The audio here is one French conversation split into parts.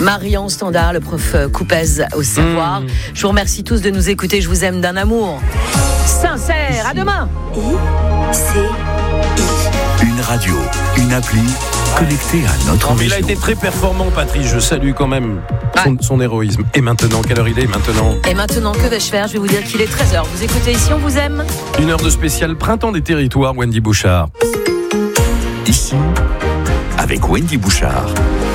Marion Standard, le prof Coupez au savoir. Je vous remercie tous de nous écouter. Je vous aime d'un amour sincère. À demain. Une radio, une appli connectée à notre région. Il a été très performant, Patrice. Je salue quand même son héroïsme. Et maintenant, quelle heure il est maintenant ? Et maintenant, que vais-je faire ? Je vais vous dire qu'il est 13h. Vous écoutez Ici, on vous aime. Une heure de spécial Printemps des Territoires, Wendy Bouchard. Ici, avec Wendy Bouchard.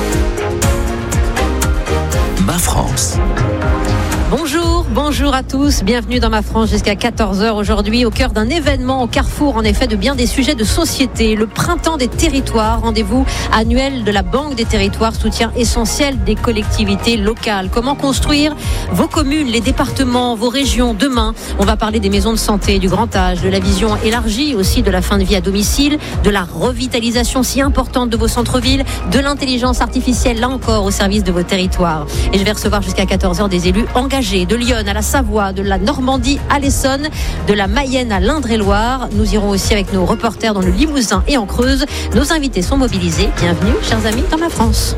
Ma France. Bonjour à tous, bienvenue dans Ma France jusqu'à 14h aujourd'hui au cœur d'un événement au carrefour en effet de bien des sujets de société, le Printemps des Territoires, rendez-vous annuel de la Banque des Territoires, soutien essentiel des collectivités locales. Comment construire vos communes, les départements, vos régions demain ? On va parler des maisons de santé, du grand âge, de la vision élargie aussi de la fin de vie à domicile, de la revitalisation si importante de vos centres-villes, de l'intelligence artificielle là encore au service de vos territoires. Et je vais recevoir jusqu'à 14h des élus engagés de Lyon à la Savoie, de la Normandie à l'Essonne, de la Mayenne à l'Indre-et-Loire. Nous irons aussi avec nos reporters dans le Limousin et en Creuse. Nos invités sont mobilisés. Bienvenue, chers amis, dans Ma France.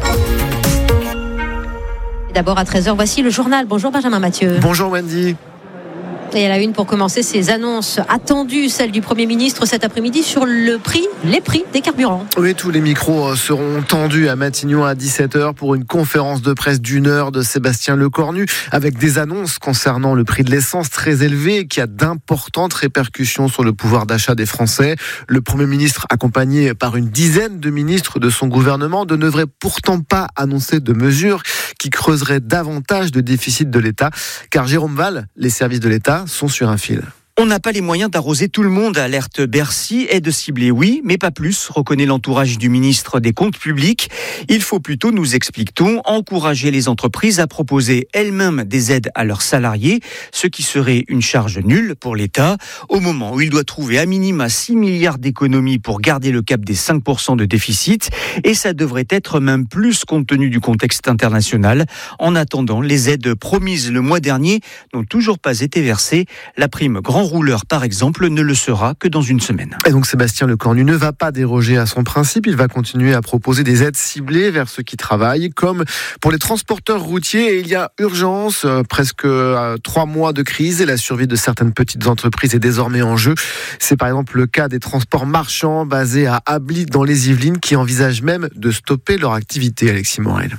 Et d'abord à 13h, voici le journal. Bonjour Benjamin Mathieu. Bonjour Wendy. Et à la une pour commencer ces annonces attendues, celle du Premier ministre cet après-midi sur les prix des carburants. Oui, tous les micros seront tendus à Matignon à 17h pour une conférence de presse d'une heure de Sébastien Lecornu avec des annonces concernant le prix de l'essence très élevé qui a d'importantes répercussions sur le pouvoir d'achat des Français. Le Premier ministre, accompagné par une dizaine de ministres de son gouvernement, ne devrait pourtant pas annoncer de mesures qui creuseraient davantage de déficit de l'État. Car Jérôme Val, les services de l'État sont sur un fil. On n'a pas les moyens d'arroser tout le monde, alerte Bercy, et de cibler, oui, mais pas plus, reconnaît l'entourage du ministre des Comptes publics. Il faut plutôt, nous explique-t-on, encourager les entreprises à proposer elles-mêmes des aides à leurs salariés, ce qui serait une charge nulle pour l'État, au moment où il doit trouver à minima 6 milliards d'économies pour garder le cap des 5% de déficit, et ça devrait être même plus compte tenu du contexte international. En attendant, les aides promises le mois dernier n'ont toujours pas été versées. La prime grand rouleur, par exemple, ne le sera que dans une semaine. Et donc Sébastien Lecornu ne va pas déroger à son principe. Il va continuer à proposer des aides ciblées vers ceux qui travaillent, comme pour les transporteurs routiers. Et il y a urgence, presque 3 mois de crise et la survie de certaines petites entreprises est désormais en jeu. C'est par exemple le cas des transports marchands basés à Ablis dans les Yvelines qui envisagent même de stopper leur activité. Alexis Morel.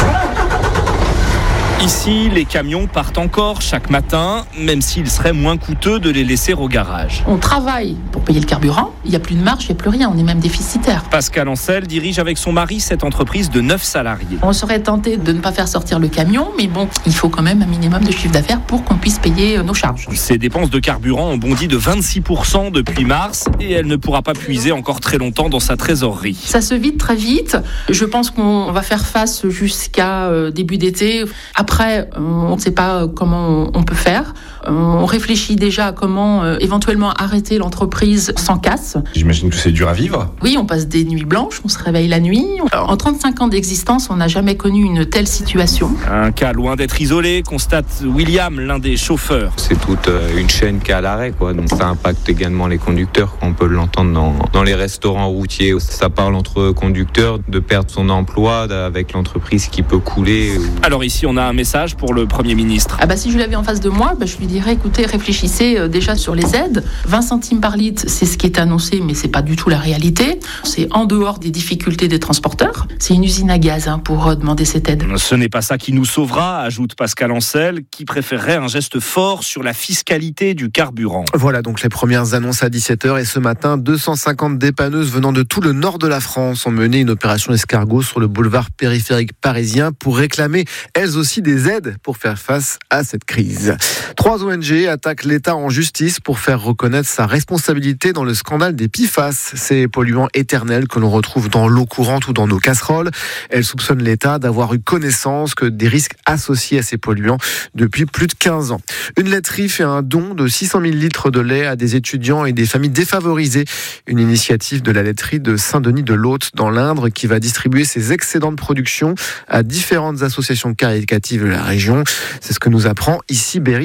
Ici, les camions partent encore chaque matin, même s'il serait moins coûteux de les laisser au garage. On travaille pour payer le carburant, il n'y a plus de marge, il n'y a plus rien, on est même déficitaire. Pascal Ancel dirige avec son mari cette entreprise de 9 salariés. On serait tenté de ne pas faire sortir le camion, mais bon, il faut quand même un minimum de chiffre d'affaires pour qu'on puisse payer nos charges. Ses dépenses de carburant ont bondi de 26% depuis mars et elle ne pourra pas puiser encore très longtemps dans sa trésorerie. Ça se vide très vite, je pense qu'on va faire face jusqu'à début d'été. Après, on ne sait pas comment on peut faire. On réfléchit déjà à comment éventuellement arrêter l'entreprise sans casse. J'imagine que c'est dur à vivre. Oui, on passe des nuits blanches, on se réveille la nuit. En 35 ans d'existence, on n'a jamais connu une telle situation. Un cas loin d'être isolé, constate William, l'un des chauffeurs. C'est toute une chaîne qui est à l'arrêt, quoi. Donc ça impacte également les conducteurs. On peut l'entendre dans les restaurants routiers. Ça parle entre conducteurs de perdre son emploi avec l'entreprise qui peut couler. Alors ici, on a un message pour le Premier ministre. Si je l'avais en face de moi, je lui dirais, écoutez, réfléchissez déjà sur les aides. 20 centimes par litre, c'est ce qui est annoncé, mais c'est pas du tout la réalité. C'est en dehors des difficultés des transporteurs. C'est une usine à gaz pour demander cette aide. Ce n'est pas ça qui nous sauvera, ajoute Pascal Ancel, qui préférerait un geste fort sur la fiscalité du carburant. Voilà donc les premières annonces à 17h. Et ce matin, 250 dépanneuses venant de tout le nord de la France ont mené une opération escargot sur le boulevard périphérique parisien pour réclamer, elles aussi, des aides pour faire face à cette crise. 3 ONG attaquent l'État en justice pour faire reconnaître sa responsabilité dans le scandale des PFAS, ces polluants éternels que l'on retrouve dans l'eau courante ou dans nos casseroles. Elles soupçonnent l'État d'avoir eu connaissance que des risques associés à ces polluants depuis plus de 15 ans. Une laiterie fait un don de 600 000 litres de lait à des étudiants et des familles défavorisées. Une initiative de la laiterie de Saint-Denis-de-L'Hôte dans l'Indre qui va distribuer ses excédents de production à différentes associations caritatives de la région. C'est ce que nous apprend ici Berry ce matin.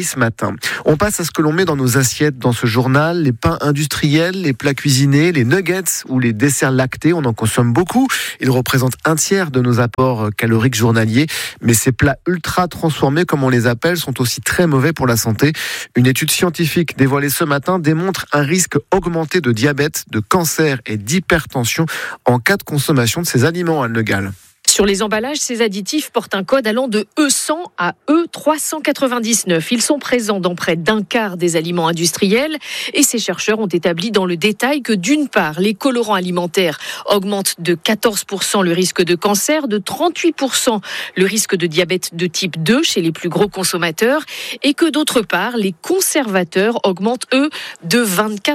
matin. On passe à ce que l'on met dans nos assiettes dans ce journal, les pains industriels, les plats cuisinés, les nuggets ou les desserts lactés, on en consomme beaucoup. Ils représentent un tiers de nos apports caloriques journaliers, mais ces plats ultra transformés, comme on les appelle, sont aussi très mauvais pour la santé. Une étude scientifique dévoilée ce matin démontre un risque augmenté de diabète, de cancer et d'hypertension en cas de consommation de ces aliments, Anne Le Gall. Sur les emballages, ces additifs portent un code allant de E100 à E399. Ils sont présents dans près d'un quart des aliments industriels et ces chercheurs ont établi dans le détail que d'une part, les colorants alimentaires augmentent de 14% le risque de cancer, de 38% le risque de diabète de type 2 chez les plus gros consommateurs et que d'autre part, les conservateurs augmentent eux de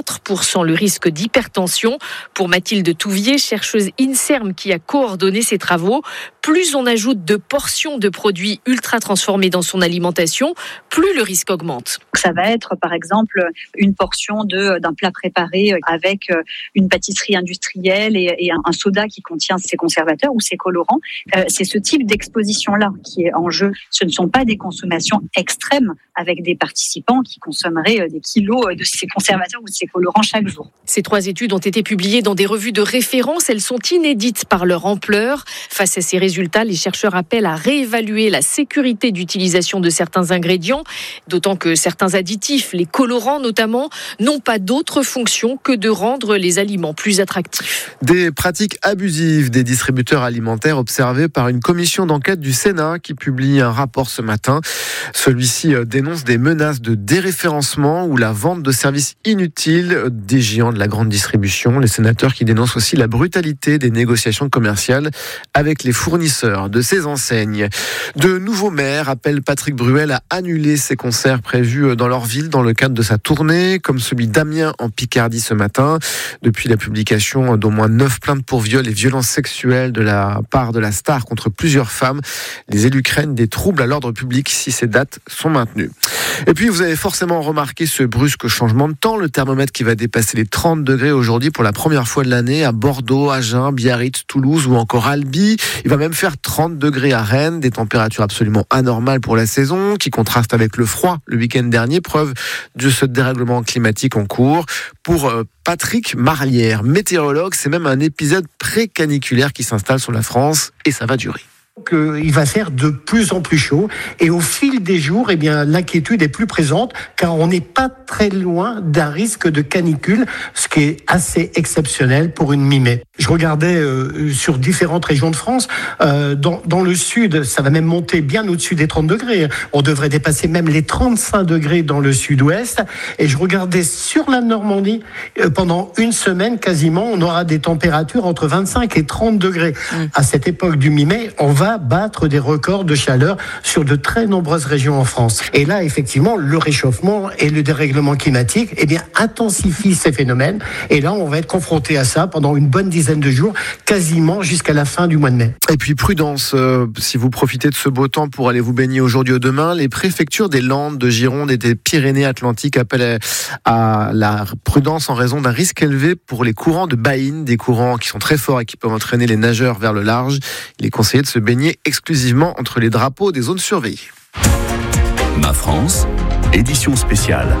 24% le risque d'hypertension. Pour Mathilde Touvier, chercheuse INSERM qui a coordonné ces travaux, plus on ajoute de portions de produits ultra transformés dans son alimentation, plus le risque augmente. Ça va être par exemple une portion d'un plat préparé avec une pâtisserie industrielle et un soda qui contient ces conservateurs ou ces colorants. C'est ce type d'exposition-là qui est en jeu. Ce ne sont pas des consommations extrêmes avec des participants qui consommeraient des kilos de ces conservateurs ou de ces colorants chaque jour. Ces 3 études ont été publiées dans des revues de référence. Elles sont inédites par leur ampleur. Face à ces résultats, les chercheurs appellent à réévaluer la sécurité d'utilisation de certains ingrédients, d'autant que certains additifs, les colorants notamment, n'ont pas d'autre fonction que de rendre les aliments plus attractifs. Des pratiques abusives des distributeurs alimentaires observées par une commission d'enquête du Sénat qui publie un rapport ce matin. Celui-ci dénonce des menaces de déréférencement ou la vente de services inutiles des géants de la grande distribution. Les sénateurs qui dénoncent aussi la brutalité des négociations commerciales avec les fournisseurs de ces enseignes. De nouveaux maires appellent Patrick Bruel à annuler ses concerts prévus dans leur ville dans le cadre de sa tournée, comme celui d'Amiens en Picardie ce matin. Depuis la publication d'au moins 9 plaintes pour viol et violences sexuelles de la part de la star contre plusieurs femmes, les élus craignent des troubles à l'ordre public si ces dates sont maintenues. Et puis vous avez forcément remarqué ce brusque changement de temps, le thermomètre qui va dépasser les 30 degrés aujourd'hui pour la première fois de l'année à Bordeaux, Agen, Biarritz, Toulouse ou encore Albi. Il va même faire 30 degrés à Rennes, des températures absolument anormales pour la saison, qui contrastent avec le froid le week-end dernier, preuve de ce dérèglement climatique en cours. Pour Patrick Marlière, météorologue, c'est même un épisode pré-caniculaire qui s'installe sur la France et ça va durer. Il va faire de plus en plus chaud et au fil des jours, l'inquiétude est plus présente car on n'est pas très loin d'un risque de canicule, ce qui est assez exceptionnel pour une mi-mai. Je regardais sur différentes régions de France, dans le sud, ça va même monter bien au-dessus des 30 degrés. On devrait dépasser même les 35 degrés dans le sud-ouest. Et je regardais sur la Normandie, pendant une semaine quasiment, on aura des températures entre 25 et 30 degrés. À cette époque du mi-mai, on va battre des records de chaleur sur de très nombreuses régions en France. Et là, effectivement, le réchauffement et le dérèglement climatique, intensifient ces phénomènes. Et là, on va être confronté à ça pendant une bonne dizaine de jours, quasiment jusqu'à la fin du mois de mai. Et puis prudence, si vous profitez de ce beau temps pour aller vous baigner aujourd'hui ou demain, les préfectures des Landes, de Gironde et des Pyrénées-Atlantiques appellent à la prudence en raison d'un risque élevé pour les courants de baleines, des courants qui sont très forts et qui peuvent entraîner les nageurs vers le large. Il est conseillé de se baigner exclusivement entre les drapeaux des zones surveillées. Ma France, édition spéciale.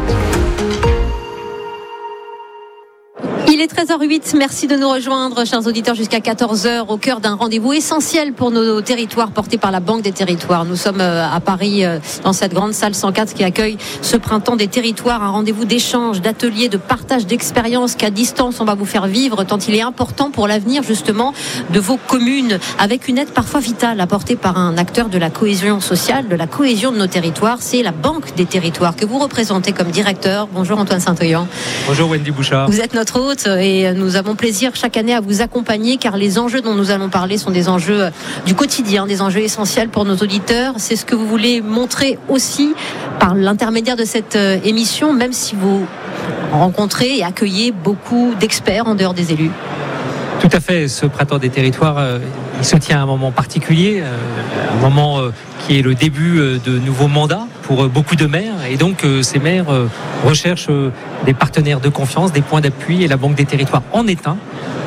Il est 13h08, merci de nous rejoindre, chers auditeurs, jusqu'à 14h, au cœur d'un rendez-vous essentiel pour nos territoires, porté par la Banque des Territoires. Nous sommes à Paris, dans cette grande salle 104 qui accueille ce printemps des territoires, un rendez-vous d'échange, d'ateliers, de partage d'expériences qu'à distance on va vous faire vivre, tant il est important pour l'avenir justement de vos communes, avec une aide parfois vitale apportée par un acteur de la cohésion sociale, de la cohésion de nos territoires. C'est la Banque des Territoires que vous représentez comme directeur. Bonjour Antoine Saint-Oyan. Bonjour Wendy Bouchard. Vous êtes notre hôte et nous avons plaisir chaque année à vous accompagner car les enjeux dont nous allons parler sont des enjeux du quotidien, des enjeux essentiels pour nos auditeurs. C'est ce que vous voulez montrer aussi par l'intermédiaire de cette émission, même si vous rencontrez et accueillez beaucoup d'experts en dehors des élus. Tout à fait, ce printemps des territoires, il se tient à un moment particulier, un moment qui est le début de nouveaux mandats pour beaucoup de maires. Et donc ces maires recherchent des partenaires de confiance, des points d'appui, et la Banque des Territoires en est un.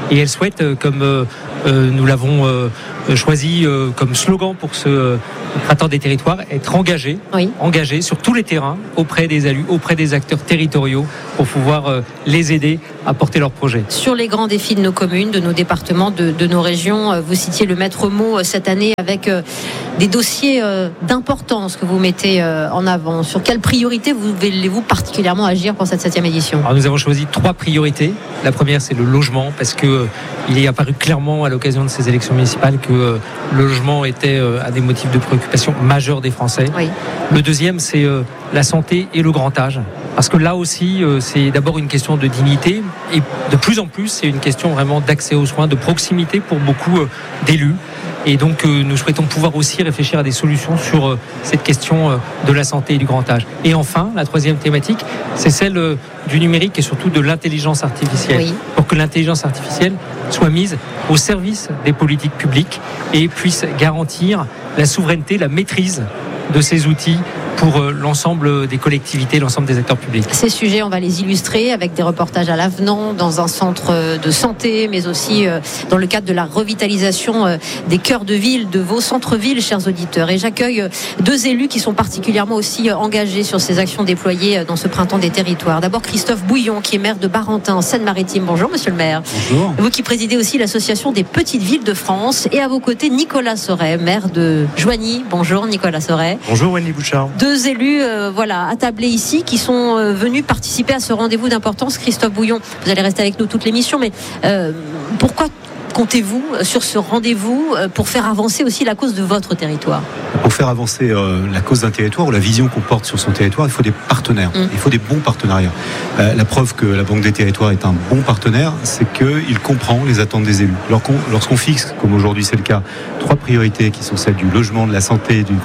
Et elle souhaite, comme nous l'avons choisi comme slogan pour ce printemps des territoires, être engagée sur tous les terrains auprès des élus, auprès des acteurs territoriaux pour pouvoir les aider à porter leurs projets. Sur les grands défis de nos communes, de nos départements, de nos régions, vous citiez le maître mot cette année avec des dossiers d'importance que vous mettez en avant. Sur quelles priorités voulez-vous particulièrement agir pour cette 7e édition ? Alors nous avons choisi 3 priorités. La première, c'est le logement, parce que il est apparu clairement à l'occasion de ces élections municipales que le logement était un des motifs de préoccupation majeurs des Français. Oui. Le deuxième, c'est la santé et le grand âge. Parce que là aussi, c'est d'abord une question de dignité et de plus en plus, c'est une question vraiment d'accès aux soins, de proximité pour beaucoup d'élus. Et donc, nous souhaitons pouvoir aussi réfléchir à des solutions sur cette question de la santé et du grand âge. Et enfin, la 3e thématique, c'est celle du numérique et surtout de l'intelligence artificielle. Oui. Pour que l'intelligence artificielle soit mise au service des politiques publiques et puisse garantir la souveraineté, la maîtrise de ces outils pour l'ensemble des collectivités, l'ensemble des acteurs publics. Ces sujets, on va les illustrer avec des reportages à l'avenant dans un centre de santé, mais aussi dans le cadre de la revitalisation des cœurs de ville, de vos centres-villes, chers auditeurs. Et j'accueille 2 élus qui sont particulièrement aussi engagés sur ces actions déployées dans ce printemps des territoires. D'abord, Christophe Bouillon, qui est maire de Barentin, en Seine-Maritime. Bonjour, monsieur le maire. Bonjour. Vous qui présidez aussi l'association des petites villes de France. Et à vos côtés, Nicolas Sauret, maire de Joigny. Bonjour, Nicolas Sauret. Bonjour, Wendy Bouchard. 2 élus attablés ici qui sont venus participer à ce rendez-vous d'importance. Christophe Bouillon, vous allez rester avec nous toute l'émission, mais pourquoi comptez-vous sur ce rendez-vous pour faire avancer aussi la cause de votre territoire ? Pour faire avancer la cause d'un territoire ou la vision qu'on porte sur son territoire, il faut des partenaires, il faut des bons partenariats. La preuve que la Banque des territoires est un bon partenaire, c'est qu'il comprend les attentes des élus. Lorsqu'on fixe, comme aujourd'hui c'est le cas, 3 priorités qui sont celles du logement, de la santé, du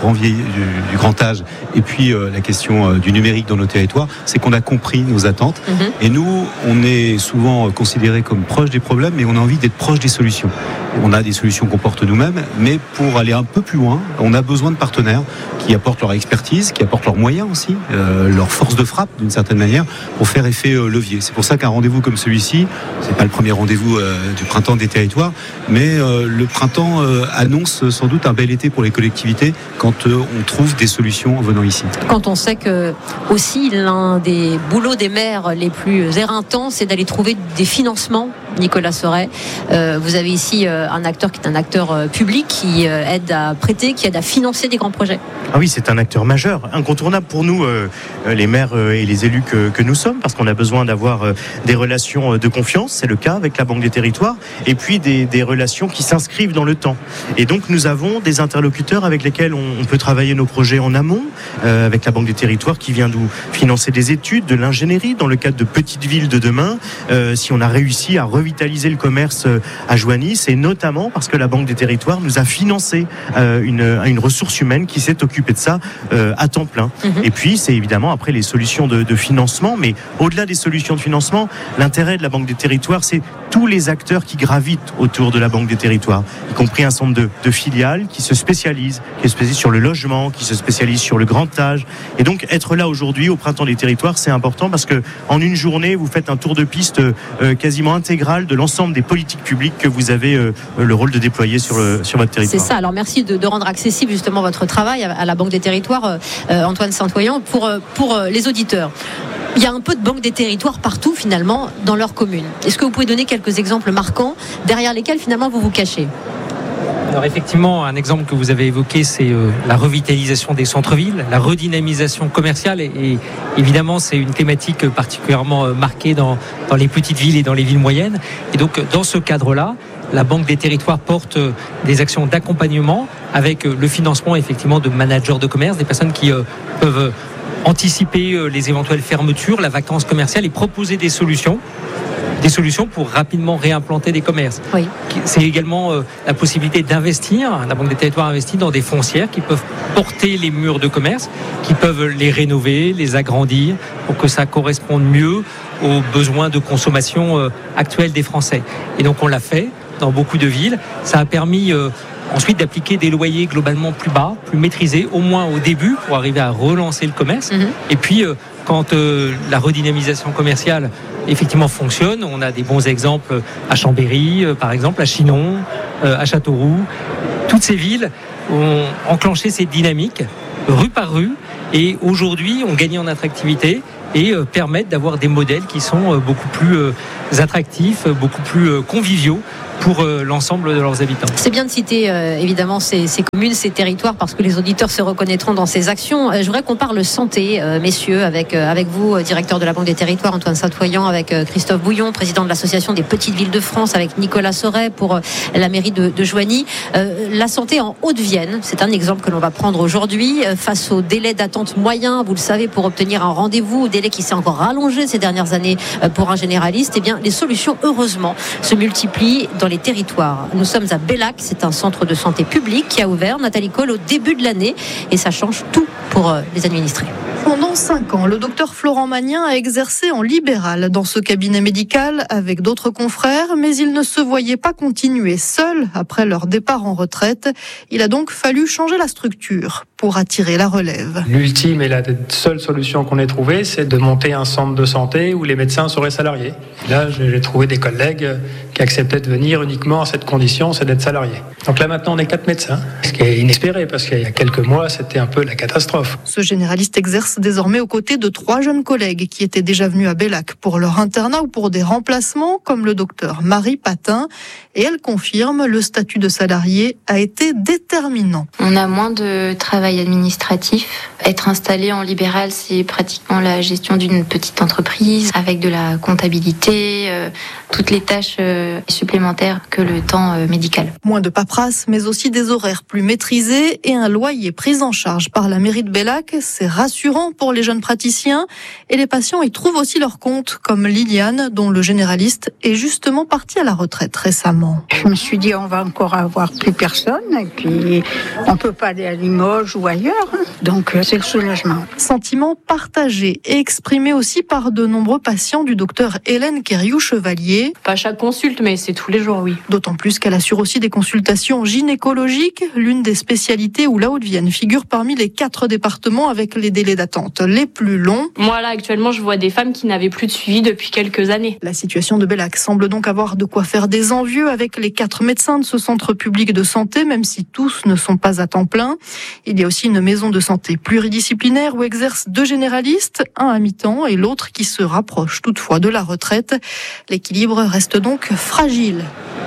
grand âge et puis la question du numérique dans nos territoires, c'est qu'on a compris nos attentes. Et nous, on est souvent considérés comme proches des problèmes, mais on a envie d'être proches des solutions. On a des solutions qu'on porte nous-mêmes, mais pour aller un peu plus loin, on a besoin de partenaires qui apportent leur expertise, qui apportent leurs moyens aussi, leur force de frappe d'une certaine manière, pour faire effet levier. C'est pour ça qu'un rendez-vous comme celui-ci, c'est pas le premier rendez-vous du printemps des territoires, mais le printemps annonce sans doute un bel été pour les collectivités quand on trouve des solutions en venant ici. Quand on sait que aussi l'un des boulots des maires les plus éreintants, c'est d'aller trouver des financements. Nicolas Sauret, vous avez ici un acteur qui est un acteur public qui aide à prêter, qui aide à financer des grands projets. Ah oui, c'est un acteur majeur, incontournable pour nous, les maires et les élus que nous sommes, parce qu'on a besoin d'avoir des relations de confiance, c'est le cas avec la Banque des territoires, et puis des relations qui s'inscrivent dans le temps. Et donc nous avons des interlocuteurs avec lesquels on peut travailler nos projets en amont, avec la Banque des territoires qui vient nous financer des études, de l'ingénierie, dans le cadre de petites villes de demain. Si on a réussi à revitaliser le commerce à Joigny, c'est notamment parce que la Banque des territoires nous a financé une ressource humaine qui s'est occupée de ça à temps plein. Et puis c'est évidemment après les solutions de financement, mais au-delà des solutions de financement, l'intérêt de la Banque des territoires, c'est tous les acteurs qui gravitent autour de la Banque des territoires, y compris un certain nombre de filiales qui se spécialisent sur le logement, qui se spécialisent sur le grand âge. Et donc être là aujourd'hui au printemps des territoires, c'est important parce que en une journée, vous faites un tour de piste quasiment intégral de l'ensemble des politiques publiques que vous avez le rôle de déployer sur votre territoire. C'est ça. Alors merci de rendre accessible justement votre travail à la Banque des territoires, Antoine Saint-Oyen, pour les auditeurs. Il y a un peu de Banque des territoires partout finalement dans leur commune. Est-ce que vous pouvez donner quelques exemples marquants derrière lesquels finalement vous vous cachez ? Alors effectivement, un exemple que vous avez évoqué, c'est la revitalisation des centres-villes, la redynamisation commerciale et évidemment c'est une thématique particulièrement marquée dans les petites villes et dans les villes moyennes. Et donc dans ce cadre-là, la Banque des territoires porte des actions d'accompagnement avec le financement effectivement de managers de commerce, des personnes qui peuvent anticiper les éventuelles fermetures, la vacance commerciale et proposer des solutions pour rapidement réimplanter des commerces. Oui. C'est également la possibilité d'investir. La Banque des territoires investit dans des foncières qui peuvent porter les murs de commerce, qui peuvent les rénover, les agrandir pour que ça corresponde mieux aux besoins de consommation actuels des Français. Et donc on l'a fait dans beaucoup de villes. Ça a permis ensuite d'appliquer des loyers globalement plus bas, plus maîtrisés, au moins au début, pour arriver à relancer le commerce. Et puis quand la redynamisation commerciale effectivement fonctionne. On a des bons exemples à Chambéry, par exemple, à Chinon, à Châteauroux. Toutes ces villes ont enclenché cette dynamique rue par rue et aujourd'hui ont gagné en attractivité et permettent d'avoir des modèles qui sont beaucoup plus attractifs, beaucoup plus conviviaux pour l'ensemble de leurs habitants. C'est bien de citer évidemment ces communes, ces territoires, parce que les auditeurs se reconnaîtront dans ces actions. Je voudrais qu'on parle santé, messieurs, avec vous, directeur de la Banque des Territoires, Antoine Saint-Oyen, avec Christophe Bouillon, président de l'Association des Petites Villes de France, avec Nicolas Sauret pour la mairie de Joigny. La santé en Haute-Vienne, c'est un exemple que l'on va prendre aujourd'hui. Face au délai d'attente moyen, vous le savez, pour obtenir un rendez-vous, délai qui s'est encore rallongé ces dernières années pour un généraliste, eh bien, les solutions, heureusement, se multiplient dans les territoires. Nous sommes à Bellac, c'est un centre de santé public qui a ouvert, Nathalie Cole, au début de l'année, et ça change tout pour les administrés. Pendant 5 ans, le docteur Florent Magnin a exercé en libéral dans ce cabinet médical avec d'autres confrères, mais il ne se voyait pas continuer seul après leur départ en retraite. Il a donc fallu changer la structure pour attirer la relève. L'ultime et la seule solution qu'on ait trouvée, c'est de monter un centre de santé où les médecins seraient salariés. Là, j'ai trouvé des collègues qui acceptaient de venir uniquement à cette condition, c'est d'être salariés. Donc là, maintenant, on est 4 médecins, ce qui est inespéré, parce qu'il y a quelques mois, c'était un peu la catastrophe. Ce généraliste exerce désormais aux côtés de 3 jeunes collègues qui étaient déjà venus à Bellac pour leur internat ou pour des remplacements, comme le docteur Marie Patin. Et elle confirme, le statut de salarié a été déterminant. On a moins de travail administratif. Être installé en libéral, c'est pratiquement la gestion d'une petite entreprise avec de la comptabilité, toutes les tâches supplémentaires que le temps médical. Moins de paperasse, mais aussi des horaires plus maîtrisés et un loyer pris en charge par la mairie de Bellac. C'est rassurant pour les jeunes praticiens et les patients y trouvent aussi leur compte, comme Liliane, dont le généraliste est justement parti à la retraite récemment. Je me suis dit, on va encore avoir plus personne et puis on peut pas aller à Limoges ou ailleurs, donc c'est le soulagement. Sentiment partagé et exprimé aussi par de nombreux patients du docteur Hélène Quériou-Chevalier. Pas chaque consulte, mais c'est tous les jours, oui. D'autant plus qu'elle assure aussi des consultations gynécologiques, l'une des spécialités où la Haute-Vienne figure parmi les 4 départements avec les délais d'attente les plus longs. Moi, là, actuellement, je vois des femmes qui n'avaient plus de suivi depuis quelques années. La situation de Bellac semble donc avoir de quoi faire des envieux avec les 4 médecins de ce centre public de santé, même si tous ne sont pas à temps plein. Il y a aussi une maison de santé pluridisciplinaire où exercent 2 généralistes, un à mi-temps et l'autre qui se rapproche toutefois de la retraite. L'équilibre reste donc fragile.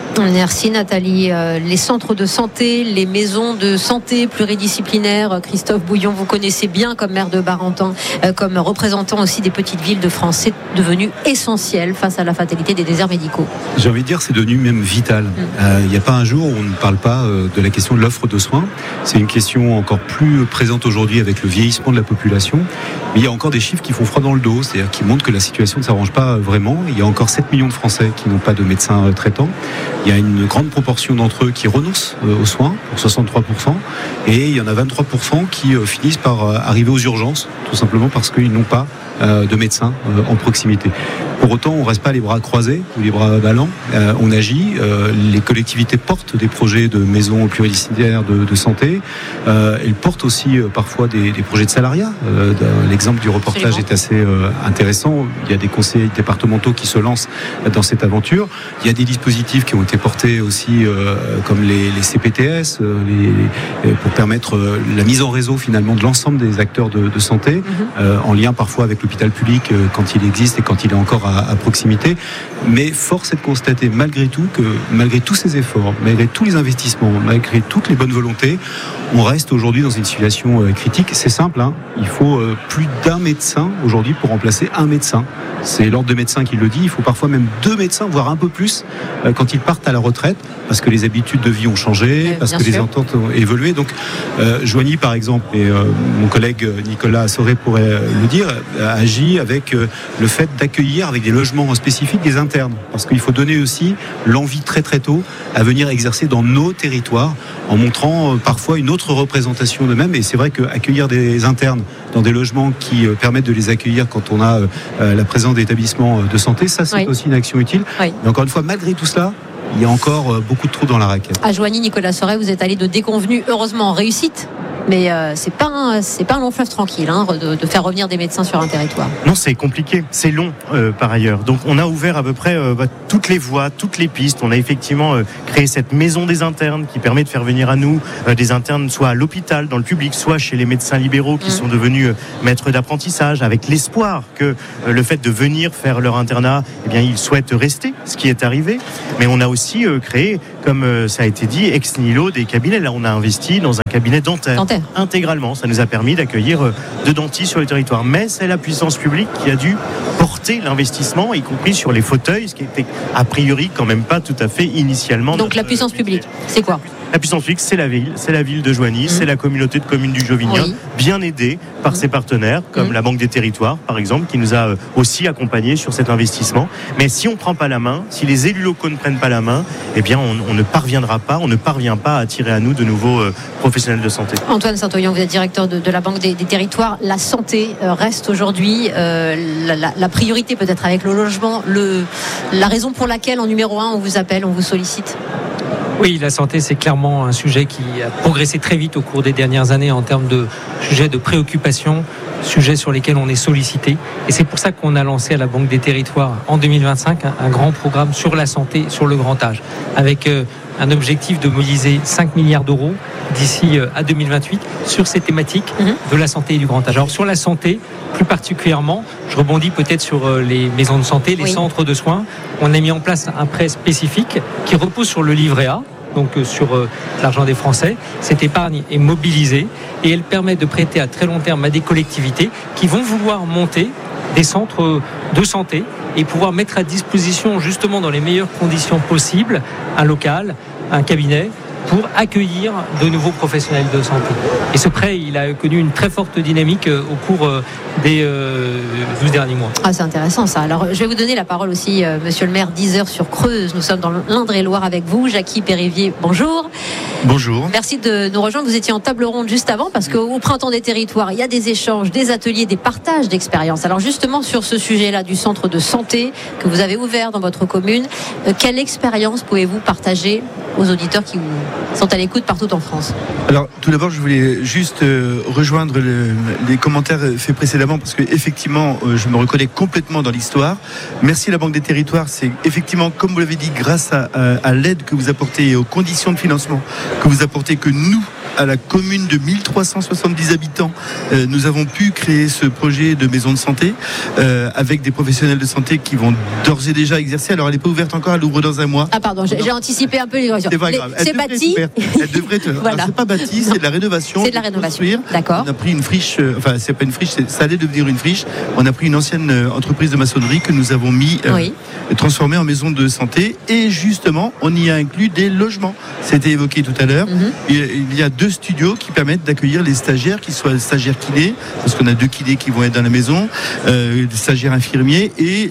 Merci Nathalie. Les centres de santé, les maisons de santé pluridisciplinaires, Christophe Bouillon, vous connaissez bien comme maire de Barentan, comme représentant aussi des petites villes de France. C'est devenu essentiel face à la fatalité des déserts médicaux. J'ai envie de dire, c'est devenu même vital. Il n'y a pas un jour où on ne parle pas de la question de l'offre de soins. C'est une question encore plus présente aujourd'hui avec le vieillissement de la population. Mais il y a encore des chiffres qui font froid dans le dos, c'est-à-dire qui montrent que la situation ne s'arrange pas vraiment. Il y a encore 7 millions de Français qui n'ont pas de médecin traitant. Il y a une grande proportion d'entre eux qui renoncent aux soins, pour 63%, et il y en a 23% qui finissent par arriver aux urgences, tout simplement parce qu'ils n'ont pas de médecins en proximité. Pour autant, on ne reste pas les bras croisés ou les bras ballants, on agit, les collectivités portent des projets de maisons pluridisciplinaires de santé, elles portent aussi parfois des projets de salariat. L'exemple du reportage est assez intéressant, il y a des conseillers départementaux qui se lancent dans cette aventure, il y a des dispositifs qui ont été portés aussi comme les CPTS pour permettre la mise en réseau finalement de l'ensemble des acteurs de santé, en lien parfois avec l'hôpital public quand il existe et quand il est encore à proximité. Mais force est de constater malgré tout que malgré tous ces efforts, malgré tous les investissements, malgré toutes les bonnes volontés, on reste aujourd'hui dans une situation critique. C'est simple, il faut plus d'un médecin aujourd'hui pour remplacer un médecin. C'est l'ordre de médecins qui le dit. Il faut parfois même 2 médecins, voire un peu plus, quand ils partent à la retraite, parce que les habitudes de vie ont changé, parce que les ententes ont évolué. Donc, Joigny, par exemple, et mon collègue Nicolas Sauret pourrait le dire, agit avec le fait d'accueillir avec des logements spécifiques des internes, parce qu'il faut donner aussi l'envie très très tôt à venir exercer dans nos territoires, en montrant parfois une autre représentation d'eux-mêmes. Et c'est vrai qu'accueillir des internes dans des logements qui permettent de les accueillir quand on a la présence d'établissements de santé, ça c'est aussi une action utile. Mais encore une fois, malgré tout cela, il y a encore beaucoup de trous dans la raquette. À Joigny, Nicolas Sauret, vous êtes allé de déconvenue, heureusement en réussite. Mais c'est pas un long fleuve tranquille de faire revenir des médecins sur un territoire. Non, c'est compliqué, c'est long par ailleurs. Donc on a ouvert à peu près toutes les voies, toutes les pistes. On a effectivement créé cette maison des internes qui permet de faire venir à nous des internes soit à l'hôpital, dans le public, soit chez les médecins libéraux qui sont devenus maîtres d'apprentissage, avec l'espoir que le fait de venir faire leur internat, eh bien ils souhaitent rester, ce qui est arrivé. Mais on a aussi créé, comme ça a été dit, ex nihilo des cabinets. Là, on a investi dans un cabinet dentaire. Intégralement. Ça nous a permis d'accueillir 2 dentistes sur le territoire. Mais c'est la puissance publique qui a dû porter l'investissement, y compris sur les fauteuils, ce qui était a priori quand même pas tout à fait initialement. Donc la puissance publique, c'est quoi ? La puissance publique, c'est la ville de Joigny, c'est la communauté de communes du Jovinien, bien aidée par ses partenaires, comme la Banque des Territoires, par exemple, qui nous a aussi accompagnés sur cet investissement. Mais si on ne prend pas la main, si les élus locaux ne prennent pas la main, eh bien, on ne parviendra pas, on ne parvient pas à attirer à nous de nouveaux professionnels de santé. Antoine Saint-Oyen, vous êtes directeur de la Banque des Territoires. La santé reste aujourd'hui la priorité, peut-être avec le logement, la raison pour laquelle, en numéro 1, on vous appelle, on vous sollicite. Oui, la santé, c'est clairement un sujet qui a progressé très vite au cours des dernières années en termes de sujets de préoccupation, sujets sur lesquels on est sollicité. Et c'est pour ça qu'on a lancé à la Banque des Territoires en 2025 un grand programme sur la santé, sur le grand âge, avec un objectif de mobiliser 5 milliards d'euros d'ici à 2028 sur ces thématiques de la santé et du grand âge. Alors sur la santé, plus particulièrement, je rebondis peut-être sur les maisons de santé, les centres de soins. On a mis en place un prêt spécifique qui repose sur le livret A, donc sur l'argent des Français. Cette épargne est mobilisée et elle permet de prêter à très long terme à des collectivités qui vont vouloir monter des centres de santé et pouvoir mettre à disposition, justement dans les meilleures conditions possibles, un local, un cabinet, pour accueillir de nouveaux professionnels de santé. Et ce prêt, il a connu une très forte dynamique au cours des 12 derniers mois. Ah, c'est intéressant ça. Alors, je vais vous donner la parole aussi, monsieur le maire, 10h sur Creuse. Nous sommes dans l'Indre-et-Loire avec vous. Jackie Périvier, bonjour. Bonjour. Merci de nous rejoindre. Vous étiez en table ronde juste avant parce qu'au Printemps des Territoires, il y a des échanges, des ateliers, des partages d'expériences. Alors justement, sur ce sujet-là du centre de santé que vous avez ouvert dans votre commune, quelle expérience pouvez-vous partager aux auditeurs qui sont à l'écoute partout en France? Alors, tout d'abord, je voulais juste rejoindre les commentaires faits précédemment parce que effectivement, je me reconnais complètement dans l'histoire. Merci à la Banque des Territoires. C'est effectivement, comme vous l'avez dit, grâce à l'aide que vous apportez et aux conditions de financement que vous apportez, que nous, à la commune de 1370 habitants, nous avons pu créer ce projet de maison de santé avec des professionnels de santé qui vont d'ores et déjà exercer. Alors, elle n'est pas ouverte encore, elle ouvre dans un mois. Ah pardon, j'ai anticipé un peu les questions. C'est pas grave. C'est bâti. Elle devrait être. Voilà. C'est pas bâti, c'est de la rénovation. C'est de la rénovation. D'accord. On a pris une friche, enfin c'est pas une friche, ça allait devenir une friche. On a pris une ancienne entreprise de maçonnerie que nous avons mis transformée en maison de santé et justement on y a inclus des logements. C'était évoqué tout à l'heure. Il y a 2 studios qui permettent d'accueillir les stagiaires, qu'ils soient stagiaires kinés, parce qu'on a 2 kinés qui vont être dans la maison, des stagiaires infirmiers et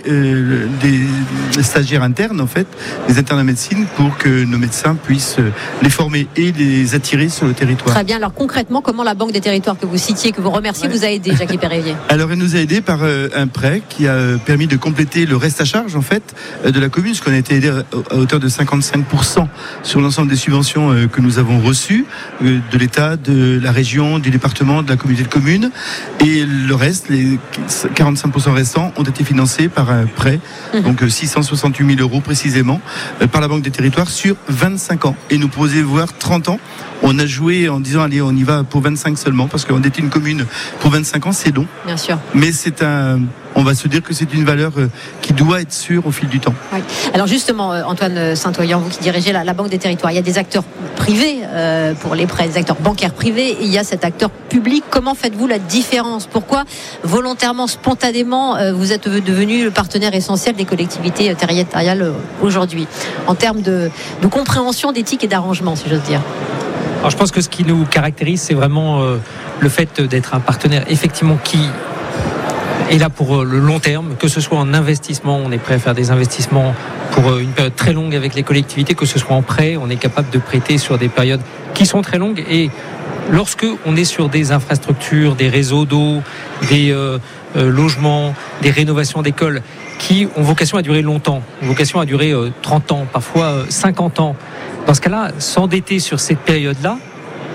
des stagiaires internes en fait, des internes en médecine pour que nos médecins puissent les former et les attirer sur le territoire. Très bien. Alors concrètement, comment la Banque des Territoires que vous citiez, que vous remerciez, vous a aidé, Jackie Périvier? Alors elle nous a aidé par un prêt qui a permis de compléter le reste à charge en fait de la commune, parce qu'on a été aidé à hauteur de 55% sur l'ensemble des subventions que nous avons reçues de l'État, de la région, du département, de la communauté de communes, et le reste, les 45% restants, ont été financés par un prêt, donc 668 000 euros précisément, par la Banque des Territoires sur 25 ans. Et nous pouvons voir 30 ans. On a joué en disant allez, on y va pour 25 seulement, parce qu'on était une commune pour 25 ans, c'est long. Bien sûr. Mais on va se dire que c'est une valeur qui doit être sûre au fil du temps. Oui. Alors justement, Antoine Saint-Oyen, vous qui dirigez la Banque des Territoires, il y a des acteurs privés pour les prêts, des acteurs bancaires privés, et il y a cet acteur public. Comment faites-vous la différence? Pourquoi volontairement, spontanément, vous êtes devenu le partenaire essentiel des collectivités territoriales aujourd'hui, en termes de compréhension, d'éthique et d'arrangement, si j'ose dire? Alors je pense que ce qui nous caractérise, c'est vraiment le fait d'être un partenaire effectivement qui est là pour le long terme, que ce soit en investissement, on est prêt à faire des investissements pour une période très longue avec les collectivités, que ce soit en prêt, on est capable de prêter sur des périodes qui sont très longues. Et lorsque on est sur des infrastructures, des réseaux d'eau, des logements, des rénovations d'écoles qui ont vocation à durer longtemps, vocation à durer 30 ans, parfois 50 ans, dans ce cas-là, s'endetter sur cette période-là,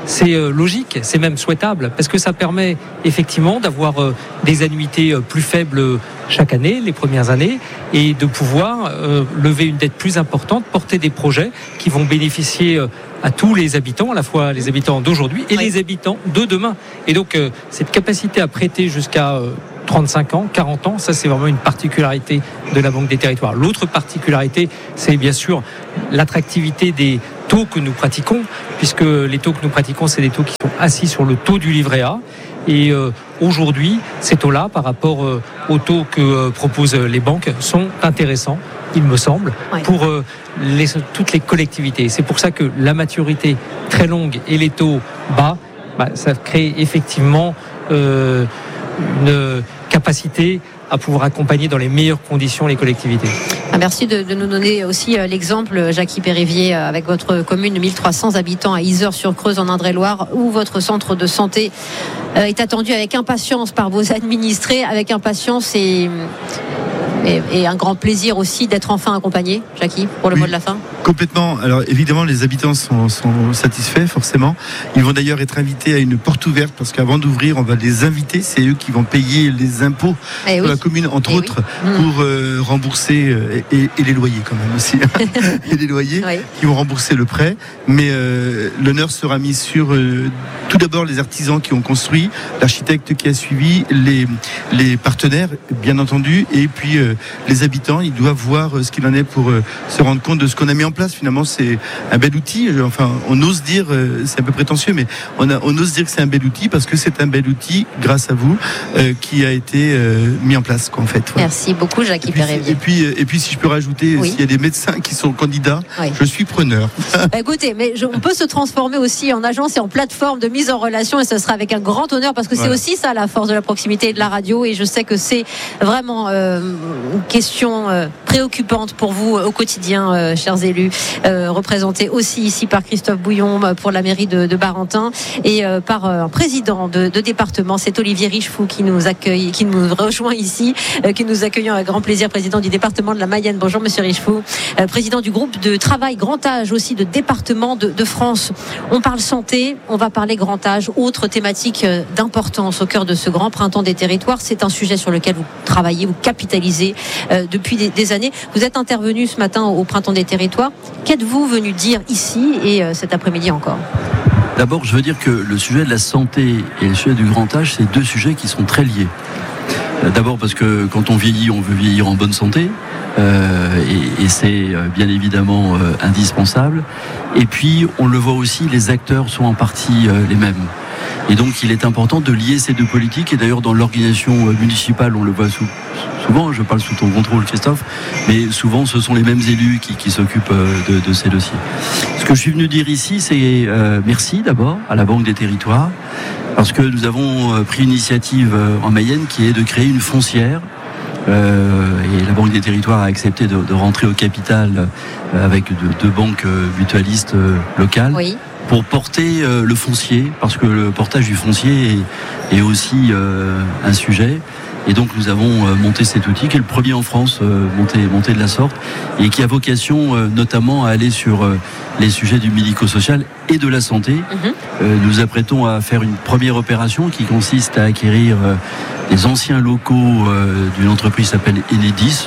c'est logique, c'est même souhaitable, parce que ça permet effectivement d'avoir des annuités plus faibles chaque année, les premières années, et de pouvoir lever une dette plus importante, porter des projets qui vont bénéficier à tous les habitants, à la fois les habitants d'aujourd'hui et les habitants de demain. Et donc cette capacité à prêter jusqu'à 35 ans, 40 ans, ça c'est vraiment une particularité de la Banque des Territoires. L'autre particularité, c'est bien sûr l'attractivité des taux que nous pratiquons, puisque les taux que nous pratiquons, c'est des taux qui sont assis sur le taux du livret A. Et aujourd'hui, ces taux-là, par rapport aux taux que proposent les banques, sont intéressants, il me semble, pour toutes les collectivités. C'est pour ça que la maturité très longue et les taux bas, ça crée effectivement une capacité à pouvoir accompagner dans les meilleures conditions les collectivités. Merci de nous donner aussi l'exemple, Jackie Périvier, avec votre commune de 1300 habitants à Yzeure-sur-Creuse en Indre-et-Loire, où votre centre de santé est attendu avec impatience par vos administrés, avec impatience et un grand plaisir aussi d'être enfin accompagné. Jackie, pour le mot de la fin. Complètement. Alors évidemment, les habitants sont satisfaits, forcément. Ils vont d'ailleurs être invités à une porte ouverte, parce qu'avant d'ouvrir, on va les inviter. C'est eux qui vont payer les impôts de la commune, entre autres, pour rembourser, et les loyers quand même aussi. Et les loyers qui vont rembourser le prêt. Mais l'honneur sera mis sur tout d'abord les artisans qui ont construit, l'architecte qui a suivi, les partenaires, bien entendu, et puis les habitants. Ils doivent voir ce qu'il en est pour se rendre compte de ce qu'on a mis en place. Finalement, c'est un bel outil. Enfin, on ose dire, c'est un peu prétentieux, mais on ose dire que c'est un bel outil, parce que c'est un bel outil, grâce à vous, qui a été mis en place, quoi, en fait. Voilà. Merci beaucoup, Jackie Périvier. Et puis, si je peux rajouter, s'il y a des médecins qui sont candidats, je suis preneur. Écoutez, mais on peut se transformer aussi en agence et en plateforme de mise en relation, et ce sera avec un grand honneur, parce que c'est aussi ça la force de la proximité et de la radio, et je sais que c'est vraiment une question préoccupante pour vous au quotidien, chers élus, représentés aussi ici par Christophe Bouillon pour la mairie de Barentin, et par un président de département, c'est Olivier Richefou qui nous accueille, qui nous rejoint ici, qui nous accueillons avec grand plaisir, président du département de la Mayenne. Bonjour monsieur Richefou, président du groupe de travail grand âge aussi de département de France. On parle santé, on va parler grand âge, autre thématique d'importance au cœur de ce grand printemps des territoires. C'est un sujet sur lequel vous travaillez, vous capitalisez depuis des années. Vous êtes intervenu ce matin au printemps des territoires. Qu'êtes-vous venu dire ici et cet après-midi encore ? D'abord, je veux dire que le sujet de la santé et le sujet du grand âge, c'est deux sujets qui sont très liés. D'abord parce que quand on vieillit, on veut vieillir en bonne santé, et c'est bien évidemment indispensable. Et puis, on le voit aussi, les acteurs sont en partie les mêmes. Et donc, il est important de lier ces deux politiques. Et d'ailleurs, dans l'organisation municipale, on le voit souvent, je parle sous ton contrôle, Christophe, mais souvent, ce sont les mêmes élus qui s'occupent de ces dossiers. Ce que je suis venu dire ici, c'est merci d'abord à la Banque des Territoires, parce que nous avons pris une initiative en Mayenne qui est de créer une foncière. Et la Banque des Territoires a accepté de rentrer au capital avec deux banques mutualistes locales. Oui. Pour porter le foncier, parce que le portage du foncier est aussi un sujet. Et donc nous avons monté cet outil qui est le premier en France monté de la sorte, et qui a vocation notamment à aller sur les sujets du médico-social et de la santé. Nous apprêtons à faire une première opération qui consiste à acquérir des anciens locaux d'une entreprise qui s'appelle Enedis,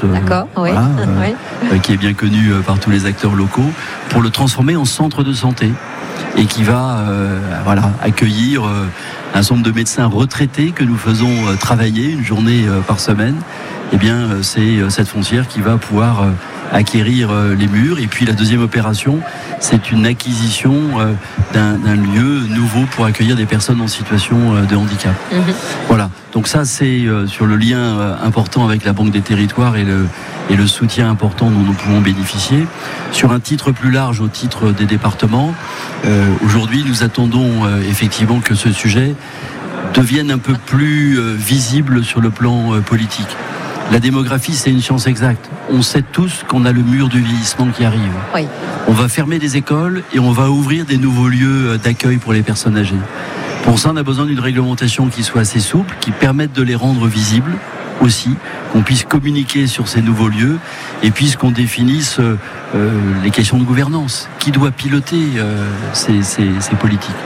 qui est bien connue par tous les acteurs locaux, pour le transformer en centre de santé, et qui va accueillir un certain nombre de médecins retraités que nous faisons travailler une journée par semaine. Eh bien, c'est cette foncière qui va pouvoir acquérir les murs. Et puis la deuxième opération, c'est une acquisition d'un lieu nouveau pour accueillir des personnes en situation de handicap. Voilà. Donc ça, c'est sur le lien important avec la Banque des Territoires et le soutien important dont nous pouvons bénéficier. Sur un titre plus large, au titre des départements, aujourd'hui, nous attendons effectivement que ce sujet devienne un peu plus visible sur le plan politique. La démographie, c'est une science exacte. On sait tous qu'on a le mur du vieillissement qui arrive. Oui. On va fermer des écoles et on va ouvrir des nouveaux lieux d'accueil pour les personnes âgées. Pour ça, on a besoin d'une réglementation qui soit assez souple, qui permette de les rendre visibles aussi, qu'on puisse communiquer sur ces nouveaux lieux, et puis qu'on définisse les questions de gouvernance. Qui doit piloter ces politiques ?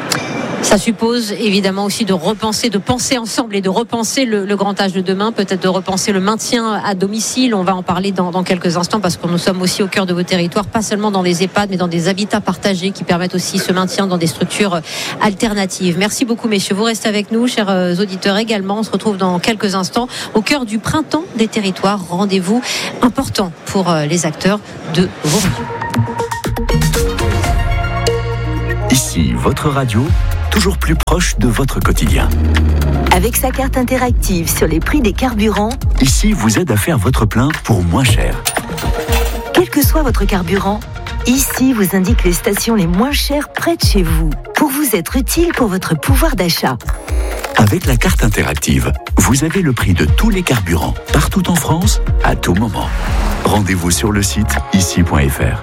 Ça suppose évidemment aussi de penser ensemble et de repenser le grand âge de demain, peut-être de repenser le maintien à domicile. On va en parler dans quelques instants parce que nous sommes aussi au cœur de vos territoires, pas seulement dans les EHPAD mais dans des habitats partagés qui permettent aussi ce maintien dans des structures alternatives. Merci beaucoup messieurs, vous restez avec nous, chers auditeurs également. On se retrouve dans quelques instants au cœur du printemps des territoires. Rendez-vous important pour les acteurs de vos vies. Ici, votre radio, toujours plus proche de votre quotidien. Avec sa carte interactive sur les prix des carburants, Ici vous aide à faire votre plein pour moins cher. quel que soit votre carburant, Ici vous indique les stations les moins chères près de chez vous, pour vous être utile pour votre pouvoir d'achat. Avec la carte interactive, vous avez le prix de tous les carburants, partout en France, à tout moment. Rendez-vous sur le site ici.fr.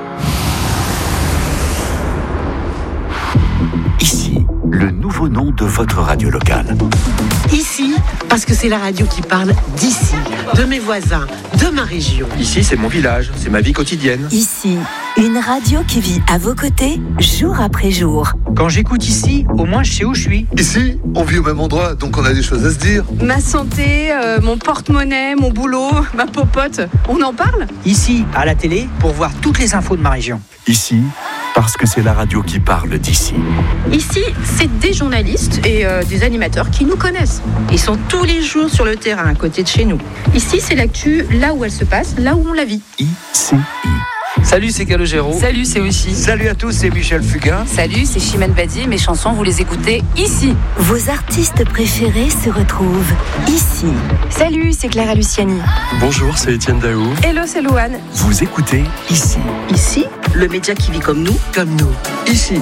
Ici, le nouveau nom de votre radio locale. Ici, parce que c'est la radio qui parle d'ici, de mes voisins, de ma région. Ici, c'est mon village, c'est ma vie quotidienne. Ici, une radio qui vit à vos côtés, jour après jour. Quand j'écoute ici, au moins je sais où je suis. Ici, on vit au même endroit, donc on a des choses à se dire. Ma santé, mon porte-monnaie, mon boulot, ma popote, on en parle ? Ici, à la télé, pour voir toutes les infos de ma région. Ici, parce que c'est la radio qui parle d'ici. Ici, c'est des journalistes et des animateurs qui nous connaissent. Ils sont tous les jours sur le terrain, à côté de chez nous. Ici, c'est l'actu, là où elle se passe, là où on la vit. ICI. Salut, c'est Calogero. Salut, c'est aussi. Salut à tous, c'est Michel Fugain. Salut, c'est Chimène Badi. Mes chansons, vous les écoutez ici. Vos artistes préférés se retrouvent ici. Salut, c'est Clara Luciani. Bonjour, c'est Étienne Daou. Hello, c'est Louane. Vous écoutez ici. Ici, le média qui vit comme nous. Ici.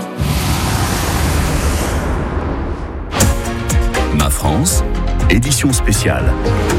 Ma France, édition spéciale.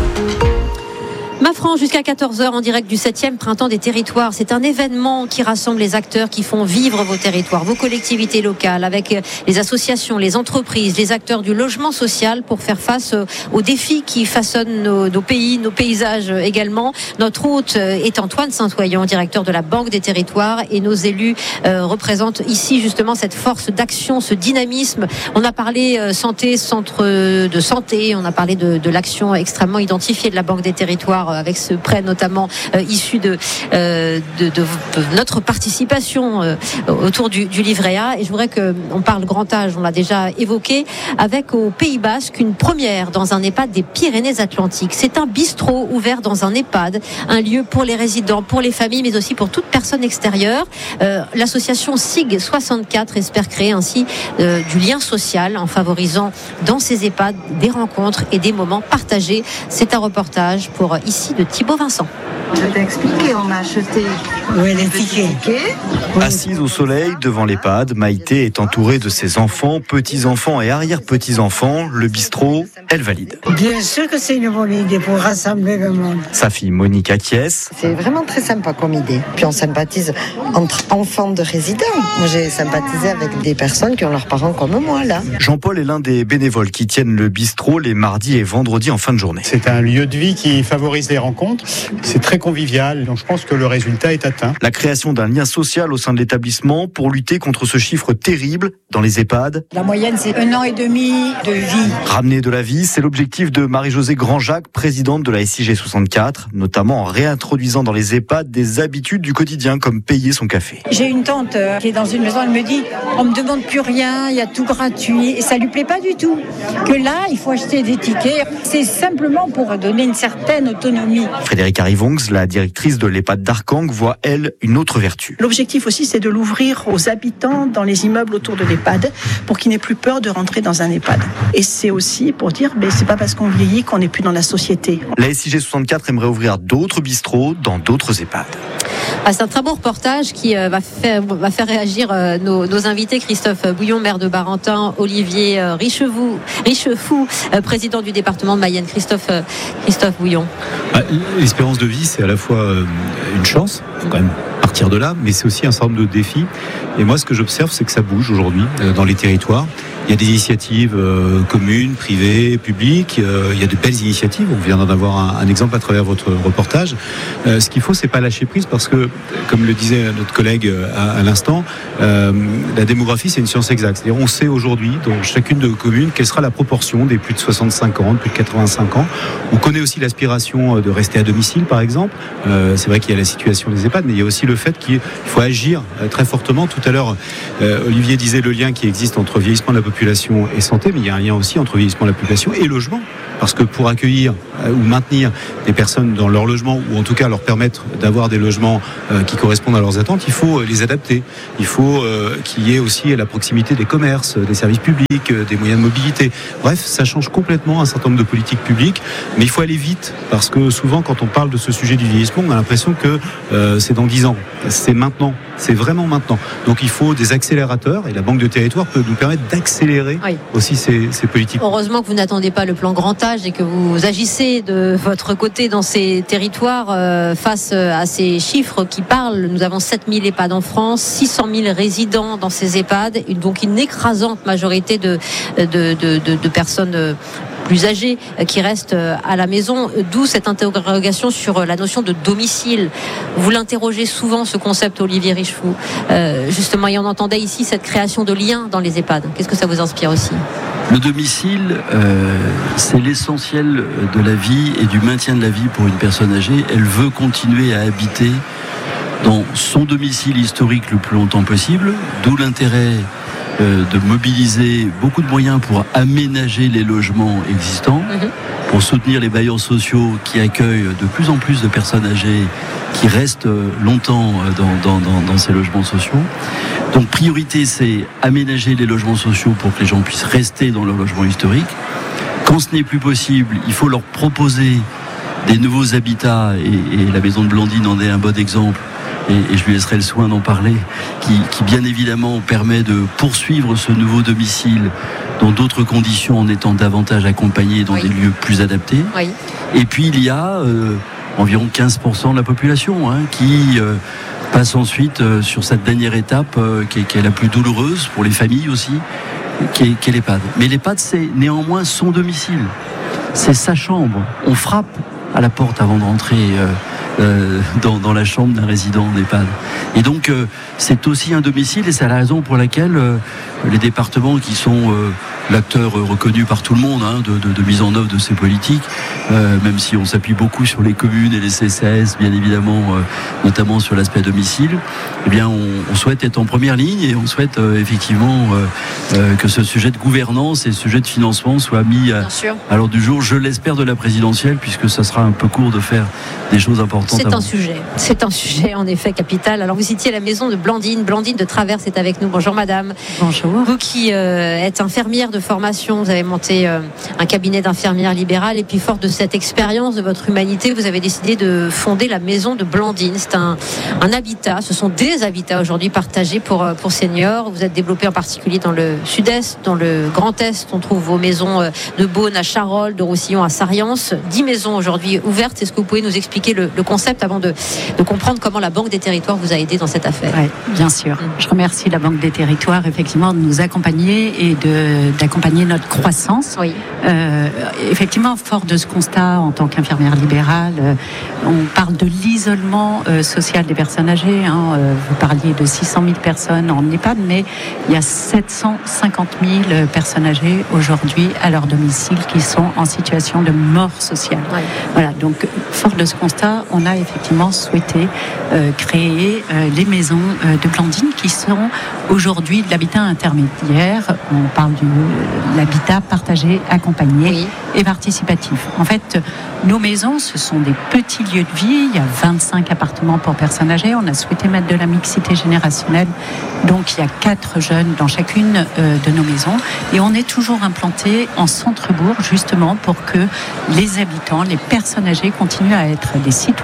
Ma France jusqu'à 14h en direct du 7e printemps des territoires. C'est un événement qui rassemble les acteurs qui font vivre vos territoires, vos collectivités locales, avec les associations, les entreprises, les acteurs du logement social pour faire face aux défis qui façonnent nos pays, nos paysages également. Notre hôte est Antoine Saint-Oyen, directeur de la Banque des territoires, et nos élus représentent ici justement cette force d'action, ce dynamisme. On a parlé santé, centre de santé, on a parlé de l'action extrêmement identifiée de la Banque des territoires avec ce prêt notamment issu de notre participation autour du livret A. Et je voudrais qu'on parle grand âge, on l'a déjà évoqué, avec au Pays Basque une première dans un EHPAD des Pyrénées-Atlantiques. C'est un bistrot ouvert dans un EHPAD, un lieu pour les résidents, pour les familles, mais aussi pour toute personne extérieure. L'association SIG 64 espère créer ainsi du lien social en favorisant dans ces EHPAD des rencontres et des moments partagés. C'est un reportage pour ici de Thibaut Vincent. Je t'ai expliqué, on a acheté les tickets. Assise au soleil devant l'EHPAD, Maïté est entourée de ses enfants, petits-enfants et arrière-petits-enfants. Le bistrot, elle valide. Bien sûr que c'est une bonne idée pour rassembler le monde. Sa fille Monique acquiesce. C'est vraiment très sympa comme idée. Puis on sympathise entre enfants de résidents. Moi j'ai sympathisé avec des personnes qui ont leurs parents comme moi là. Jean-Paul est l'un des bénévoles qui tiennent le bistrot les mardis et vendredis en fin de journée. C'est un lieu de vie qui favorise les rencontres. C'est très convivial, donc je pense que le résultat est atteint. La création d'un lien social au sein de l'établissement pour lutter contre ce chiffre terrible dans les EHPAD. La moyenne c'est 1 an et demi de vie. Ramener de la vie, c'est l'objectif de Marie-Josée Grandjacques, présidente de la SIG 64, notamment en réintroduisant dans les EHPAD des habitudes du quotidien comme payer son café. J'ai une tante qui est dans une maison, elle me dit on me demande plus rien, il y a tout gratuit et ça lui plaît pas du tout. Que là, il faut acheter des tickets, c'est simplement pour donner une certaine autonomie. Frédéric Arrivongs, la directrice de l'EHPAD d'Arcang, voit, elle, une autre vertu. L'objectif aussi, c'est de l'ouvrir aux habitants dans les immeubles autour de l'EHPAD pour qu'ils n'aient plus peur de rentrer dans un EHPAD. Et c'est aussi pour dire, c'est pas parce qu'on vieillit qu'on n'est plus dans la société. La SIG 64 aimerait ouvrir d'autres bistrots dans d'autres EHPAD. C'est un très beau reportage qui va faire réagir nos invités. Christophe Bouillon, maire de Barentin, Olivier Richefou, président du département de Mayenne. Christophe Bouillon. L'espérance de vie, c'est à la fois une chance, il faut quand même partir de là, mais c'est aussi un certain nombre de défis. Et moi, ce que j'observe, c'est que ça bouge aujourd'hui dans les territoires. Il y a des initiatives communes, privées, publiques. Il y a de belles initiatives. On vient d'en avoir un exemple à travers votre reportage. Ce qu'il faut, c'est pas lâcher prise parce que, comme le disait notre collègue à l'instant, la démographie, c'est une science exacte. C'est-à-dire, on sait aujourd'hui, dans chacune de nos communes, quelle sera la proportion des plus de 65 ans, plus de 85 ans. On connaît aussi l'aspiration de rester à domicile, par exemple. C'est vrai qu'il y a la situation des EHPAD, mais il y a aussi le fait qu'il faut agir très fortement. Tout à l'heure, Olivier disait le lien qui existe entre vieillissement de la population et santé, mais il y a un lien aussi entre vieillissement de la population et logement. Parce que pour accueillir ou maintenir des personnes dans leur logement, ou en tout cas leur permettre d'avoir des logements qui correspondent à leurs attentes, il faut les adapter. Il faut qu'il y ait aussi la proximité des commerces, des services publics, des moyens de mobilité. Bref, ça change complètement un certain nombre de politiques publiques, mais il faut aller vite, parce que souvent quand on parle de ce sujet du vieillissement, on a l'impression que c'est dans 10 ans. C'est maintenant, c'est vraiment maintenant. Donc il faut des accélérateurs, et la Banque de territoire peut nous permettre d'accélérer aussi ces politiques. Heureusement que vous n'attendez pas le plan grand âge et que vous agissez de votre côté dans ces territoires face à ces chiffres qui parlent. Nous avons 7000 EHPAD en France, 600 000 résidents dans ces EHPAD, et donc une écrasante majorité de personnes plus âgés qui restent à la maison, d'où cette interrogation sur la notion de domicile. Vous l'interrogez souvent, ce concept, Olivier Richefou, justement, et on entendait ici cette création de liens dans les EHPAD. Qu'est-ce que ça vous inspire aussi ? Le domicile, c'est l'essentiel de la vie et du maintien de la vie pour une personne âgée. Elle veut continuer à habiter dans son domicile historique le plus longtemps possible, d'où l'intérêt de mobiliser beaucoup de moyens pour aménager les logements existants, pour soutenir les bailleurs sociaux qui accueillent de plus en plus de personnes âgées qui restent longtemps dans ces logements sociaux. Donc priorité, c'est aménager les logements sociaux pour que les gens puissent rester dans leur logement historique. Quand ce n'est plus possible, il faut leur proposer des nouveaux habitats, et la maison de Blandine en est un bon exemple. Et je lui laisserai le soin d'en parler, qui bien évidemment permet de poursuivre ce nouveau domicile dans d'autres conditions, en étant davantage accompagné dans des lieux plus adaptés. Et puis il y a environ 15% de la population qui passe ensuite sur cette dernière étape qui est la plus douloureuse pour les familles aussi, qui est l'EHPAD. Mais l'EHPAD, c'est néanmoins son domicile, c'est sa chambre. On frappe à la porte avant de rentrer dans la chambre d'un résident en EHPAD. Et donc c'est aussi un domicile, et c'est la raison pour laquelle les départements qui sont l'acteur reconnu par tout le monde de mise en œuvre de ces politiques, même si on s'appuie beaucoup sur les communes et les CCAS, bien évidemment, notamment sur l'aspect domicile, eh bien on souhaite être en première ligne, et on souhaite effectivement que ce sujet de gouvernance et ce sujet de financement soit mis à l'ordre du jour, je l'espère, de la présidentielle, puisque ça sera un peu court de faire des choses importantes. C'est un sujet en effet capital. Alors vous citiez la maison de Blandine de Traverse est avec nous. Bonjour madame. Bonjour. Vous qui êtes infirmière de formation, vous avez monté un cabinet d'infirmière libérale, et puis fort de cette expérience, de votre humanité, vous avez décidé de fonder la maison de Blandine. C'est un habitat, ce sont des habitats aujourd'hui partagés pour seniors. Vous êtes développé en particulier dans le sud-est, dans le Grand Est. On trouve vos maisons de Beaune à Charolles, de Roussillon à Sariance. 10 maisons aujourd'hui ouvertes. Est-ce que vous pouvez nous expliquer le concept avant de comprendre comment la Banque des Territoires vous a aidé dans cette affaire? Oui, bien sûr. Je remercie la Banque des Territoires effectivement de nous accompagner et d'accompagner notre croissance. Oui. Effectivement, fort de ce constat en tant qu'infirmière libérale, on parle de l'isolement social des personnes âgées. Vous parliez de 600 000 personnes en EHPAD, mais il y a 750 000 personnes âgées aujourd'hui à leur domicile qui sont en situation de mort sociale. Oui. Voilà, donc fort de ce constat, on a effectivement souhaité créer les maisons de Blandine qui sont aujourd'hui de l'habitat intermédiaire. On parle de l'habitat partagé, accompagné et participatif. En fait, nos maisons, ce sont des petits lieux de vie. Il y a 25 appartements pour personnes âgées. On a souhaité mettre de la mixité générationnelle. Donc, il y a 4 jeunes dans chacune de nos maisons. Et on est toujours implanté en centre-bourg, justement, pour que les habitants, les personnes âgées continuent à être des citoyens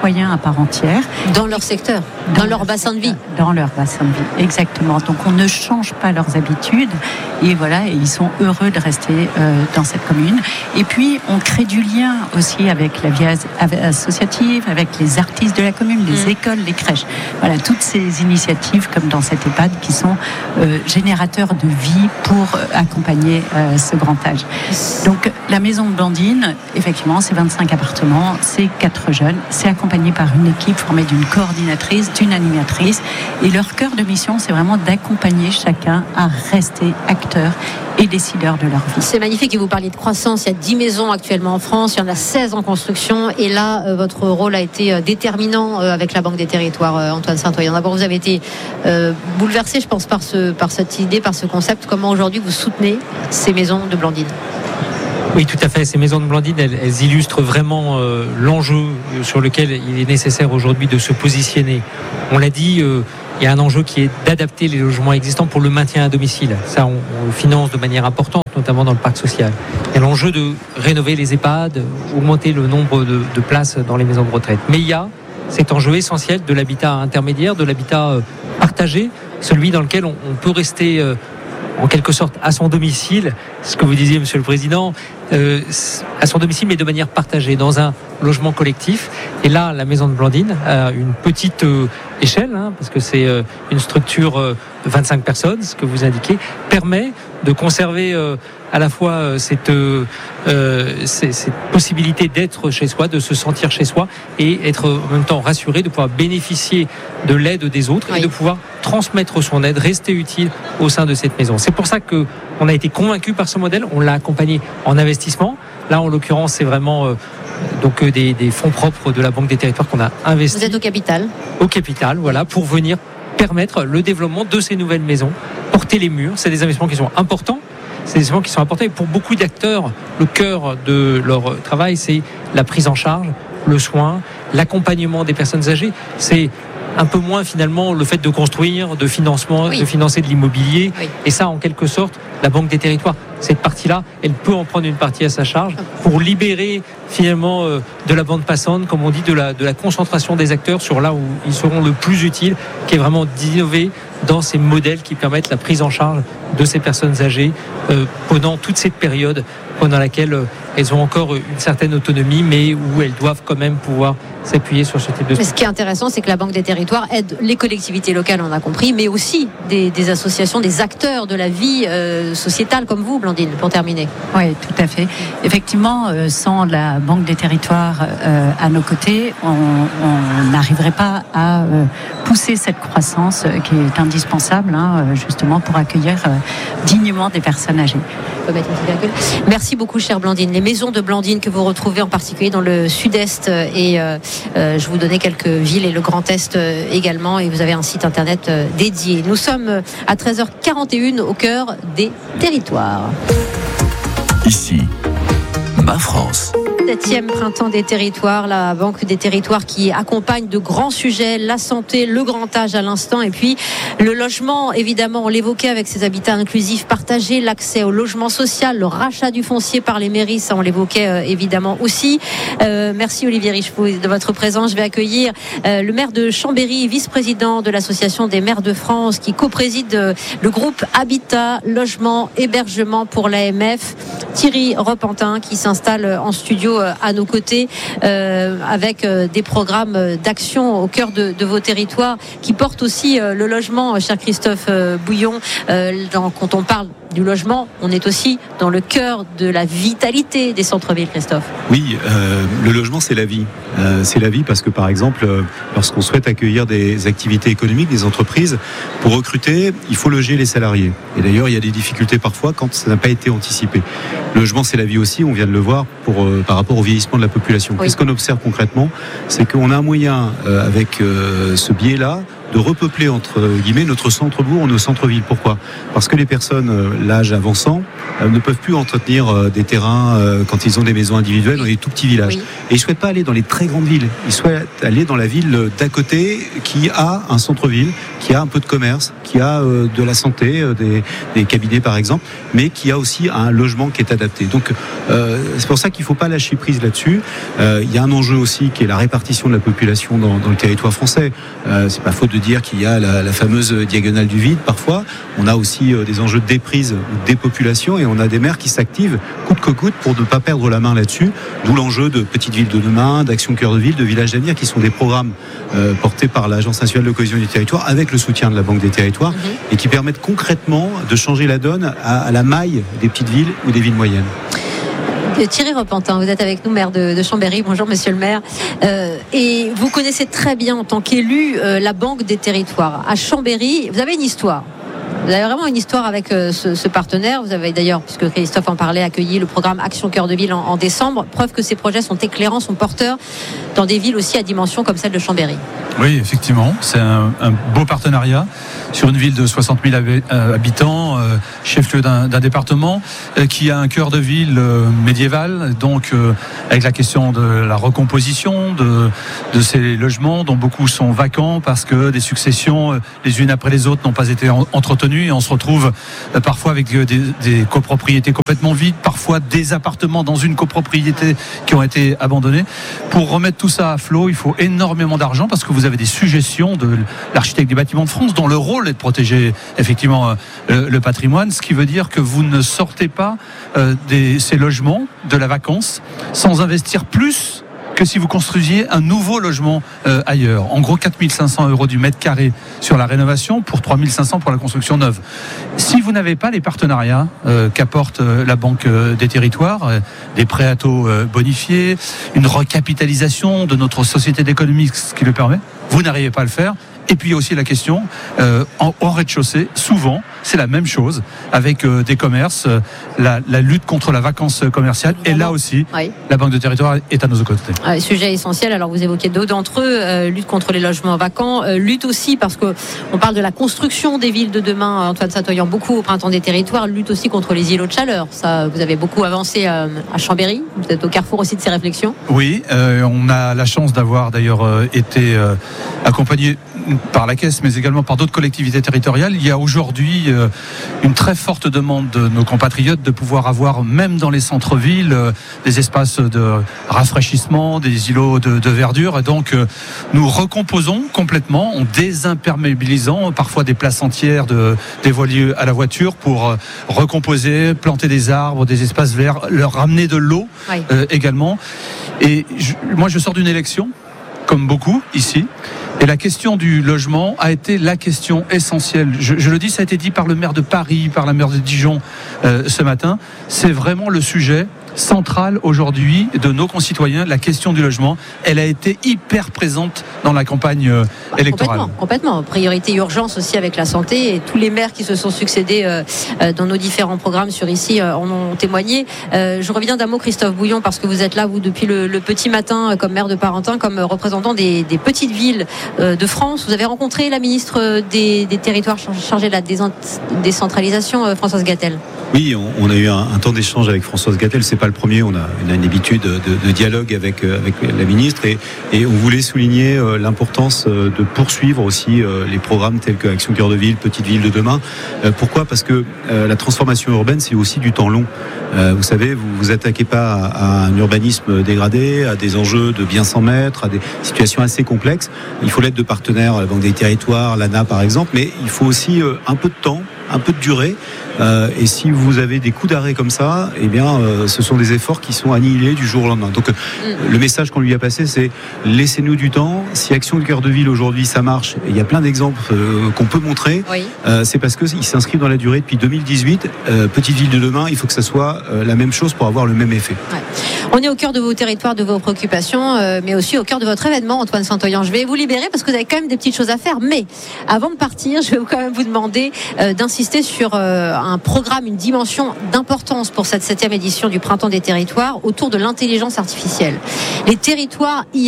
citoyens à part entière. Dans leur secteur, dans leur bassin de vie. Dans leur bassin de vie, exactement. Donc on ne change pas leurs habitudes et voilà, et ils sont heureux de rester dans cette commune. Et puis on crée du lien aussi avec la vie associative, avec les artistes de la commune, les écoles, les crèches. Voilà, toutes ces initiatives comme dans cet EHPAD qui sont générateurs de vie pour accompagner ce grand âge. Donc la maison de Blandine, effectivement, c'est 25 appartements, c'est 4 jeunes, c'est accompagné par une équipe formée d'une coordinatrice, d'une animatrice, et leur cœur de mission, c'est vraiment d'accompagner chacun à rester acteur et décideur de leur vie. C'est magnifique, et vous parliez de croissance, il y a 10 maisons actuellement en France, il y en a 16 en construction, et là, votre rôle a été déterminant avec la Banque des Territoires, Antoine Saint-Oyen. D'abord, vous avez été bouleversé, je pense, par cette idée, par ce concept. Comment aujourd'hui vous soutenez ces maisons de Blandine ? Oui, tout à fait. Ces maisons de Blandine, elles illustrent vraiment l'enjeu sur lequel il est nécessaire aujourd'hui de se positionner. On l'a dit, il y a un enjeu qui est d'adapter les logements existants pour le maintien à domicile. Ça, on le finance de manière importante, notamment dans le parc social. Il y a l'enjeu de rénover les EHPAD, augmenter le nombre de places dans les maisons de retraite. Mais il y a cet enjeu essentiel de l'habitat intermédiaire, de l'habitat partagé, celui dans lequel on peut rester en quelque sorte à son domicile, ce que vous disiez, Monsieur le Président, à son domicile, mais de manière partagée, dans un logement collectif. Et là, la maison de Blandine, à une petite échelle, parce que c'est une structure de 25 personnes, ce que vous indiquez, permet de conserver à la fois cette possibilité d'être chez soi, de se sentir chez soi, et être en même temps rassuré de pouvoir bénéficier de l'aide des autres, et de pouvoir transmettre son aide, rester utile au sein de cette maison. C'est pour ça qu'on a été convaincu par ce modèle, on l'a accompagné en investissement. Là, en l'occurrence, c'est vraiment des fonds propres de la Banque des Territoires qu'on a investis. Vous êtes au capital ? Au capital, voilà, pour venir permettre le développement de ces nouvelles maisons, porter les murs. C'est des investissements qui sont importants. C'est des investissements qui sont importants. Et pour beaucoup d'acteurs, le cœur de leur travail, c'est la prise en charge, le soin, l'accompagnement des personnes âgées. C'est un peu moins finalement le fait de construire, de financement, de financer de l'immobilier. Et ça, en quelque sorte, la Banque des Territoires, cette partie-là, elle peut en prendre une partie à sa charge pour libérer finalement de la bande passante, comme on dit, de la concentration des acteurs sur là où ils seront le plus utiles, qui est vraiment d'innover dans ces modèles qui permettent la prise en charge de ces personnes âgées pendant toute cette période pendant laquelle elles ont encore une certaine autonomie, mais où elles doivent quand même pouvoir s'appuyer sur ce type de structure. Mais ce qui est intéressant, c'est que la Banque des Territoires aide les collectivités locales, on a compris, mais aussi des associations, des acteurs de la vie sociétale comme vous, Blandine, pour terminer. Oui, tout à fait. Effectivement, sans la Banque des Territoires à nos côtés, on n'arriverait pas à pousser cette croissance qui est indispensable, justement, pour accueillir dignement des personnes âgées. Merci beaucoup, chère Blandine. Les maisons de Blandine que vous retrouvez en particulier dans le sud-est et je vous donnais quelques villes et le Grand Est également, et vous avez un site internet dédié. Nous sommes à 13h41 au cœur des territoires. Ici, ma France. 7e printemps des territoires, la Banque des Territoires qui accompagne de grands sujets, la santé, le grand âge à l'instant, et puis le logement, évidemment, on l'évoquait avec ces habitats inclusifs partagés, l'accès au logement social, le rachat du foncier par les mairies, ça on l'évoquait évidemment aussi. Merci Olivier Richefou de votre présence. Je vais accueillir le maire de Chambéry, vice-président de l'Association des maires de France, qui co-préside le groupe Habitat, Logement, Hébergement pour l'AMF, Thierry Repentin, qui s'installe en studio à nos côtés avec des programmes d'action au cœur de vos territoires qui portent aussi le logement, cher Christophe Bouillon. Quand on parle du logement, on est aussi dans le cœur de la vitalité des centres-villes, Christophe. Oui, le logement, c'est la vie. C'est la vie parce que, par exemple, lorsqu'on souhaite accueillir des activités économiques, des entreprises, pour recruter, il faut loger les salariés. Et d'ailleurs, il y a des difficultés parfois quand ça n'a pas été anticipé. Le logement, c'est la vie aussi, on vient de le voir, par rapport au vieillissement de la population. Oui. Qu'est-ce qu'on observe concrètement ? C'est qu'on a un moyen, avec ce biais-là, de repeupler entre guillemets notre centre-bourg, nos centres-villes. Pourquoi ? Parce que les personnes, l'âge avançant, ne peuvent plus entretenir des terrains quand ils ont des maisons individuelles dans les tout petits villages. Oui. Et ils souhaitent pas aller dans les très grandes villes. Ils souhaitent aller dans la ville d'à côté qui a un centre-ville, qui a un peu de commerce, qui a de la santé, des cabinets par exemple, mais qui a aussi un logement qui est adapté. Donc c'est pour ça qu'il ne faut pas lâcher prise là-dessus. Il y a un enjeu aussi qui est la répartition de la population dans le territoire français. C'est pas faute de dire qu'il y a la fameuse diagonale du vide parfois. On a aussi des enjeux de déprise ou de dépopulation et on a des maires qui s'activent coûte que coûte pour ne pas perdre la main là-dessus. D'où l'enjeu de Petites Villes de demain, d'Action Cœur de Ville, de Villages d'avenir, qui sont des programmes portés par l'Agence nationale de cohésion du territoire avec le soutien de la Banque des territoires et qui permettent concrètement de changer la donne à la maille des petites villes ou des villes moyennes. Thierry Repentin, vous êtes avec nous, maire de Chambéry. Bonjour monsieur le maire. Et vous connaissez très bien en tant qu'élu la Banque des territoires. À Chambéry, vous avez une histoire. Vous avez vraiment une histoire avec ce partenaire. Vous avez d'ailleurs, puisque Christophe en parlait, accueilli le programme Action Cœur de Ville en décembre. Preuve que ces projets sont éclairants, sont porteurs dans des villes aussi à dimension comme celle de Chambéry. Oui, effectivement. C'est un beau partenariat sur une ville de 60 000 habitants, chef-lieu d'un département, qui a un cœur de ville médiéval, donc avec la question de la recomposition de ces logements, dont beaucoup sont vacants parce que des successions, les unes après les autres, n'ont pas été entretenues. Et on se retrouve parfois avec des copropriétés complètement vides, parfois des appartements dans une copropriété qui ont été abandonnés. Pour remettre tout ça à flot, il faut énormément d'argent parce que vous avez des suggestions de l'architecte des bâtiments de France dont le rôle est de protéger effectivement le patrimoine, ce qui veut dire que vous ne sortez pas ces logements de la vacance sans investir plus que si vous construisiez un nouveau logement ailleurs. En gros, 4 500 € du mètre carré sur la rénovation pour 3 500 pour la construction neuve. Si vous n'avez pas les partenariats qu'apporte la Banque des territoires, des prêts à taux bonifiés, une recapitalisation de notre société d'économie, ce qui le permet, vous n'arrivez pas à le faire. Et puis il y a aussi la question, en rez-de-chaussée, souvent, c'est la même chose, avec des commerces, la lutte contre la vacance commerciale. Et là aussi, la Banque de territoire est à nos côtés. Sujet essentiel, alors vous évoquez deux d'entre eux, lutte contre les logements vacants, lutte aussi, parce qu'on parle de la construction des villes de demain, Antoine Satoyan, beaucoup au Printemps des territoires, lutte aussi contre les îlots de chaleur. Ça, vous avez beaucoup avancé à Chambéry, vous êtes au carrefour aussi de ces réflexions. Oui, on a la chance d'avoir d'ailleurs été accompagné par la Caisse, mais également par d'autres collectivités territoriales. Il y a aujourd'hui une très forte demande de nos compatriotes de pouvoir avoir, même dans les centres-villes, des espaces de rafraîchissement, des îlots de verdure. Et donc, nous recomposons complètement en désimperméabilisant parfois des places entières dévoilées à la voiture pour recomposer, planter des arbres, des espaces verts, leur ramener de l'eau également. Et moi, je sors d'une élection, comme beaucoup ici. Et la question du logement a été la question essentielle. Je le dis, ça a été dit par le maire de Paris, par la maire de Dijon ce matin. C'est vraiment le sujet central aujourd'hui de nos concitoyens. La question du logement, elle a été hyper présente dans la campagne électorale. Complètement. Priorité urgence aussi avec la santé, et tous les maires qui se sont succédés dans nos différents programmes sur ici en ont témoigné. Je reviens d'un mot, Christophe Bouillon, parce que vous êtes là, vous, depuis le petit matin, comme maire de Parentin, comme représentant des petites villes de France. Vous avez rencontré la ministre des territoires chargée de la décentralisation, Françoise Gatel. Oui, on a eu un temps d'échange avec Françoise Gatel. C'est pas le premier. On a une habitude de dialogue avec la ministre et on voulait souligner l'importance de poursuivre aussi les programmes tels que Action Cœur de Ville, Petite Ville de demain. Pourquoi ? Parce que la transformation urbaine, c'est aussi du temps long. Vous savez, vous vous attaquez pas à un urbanisme dégradé, à des enjeux de bien 100 mètres, à des situations assez complexes. Il faut l'aide de partenaires, la Banque des territoires, l'ANA par exemple, mais il faut aussi un peu de temps, un peu de durée. Et si vous avez des coups d'arrêt comme ça, eh bien, ce sont des efforts qui sont annihilés du jour au lendemain. Donc, le message qu'on lui a passé, c'est laissez-nous du temps. Si Action Cœur de Ville aujourd'hui, ça marche, et il y a plein d'exemples qu'on peut montrer, c'est parce qu'il s'inscrit dans la durée depuis 2018. Petite Ville de demain, il faut que ça soit la même chose pour avoir le même effet. On est au cœur de vos territoires, de vos préoccupations, mais aussi au cœur de votre événement, Antoine Satoyan. Je vais vous libérer parce que vous avez quand même des petites choses à faire. Mais avant de partir, je vais quand même vous demander d'insister sur un programme, une dimension d'importance pour cette 7e édition du Printemps des territoires autour de l'intelligence artificielle. Les territoires IA.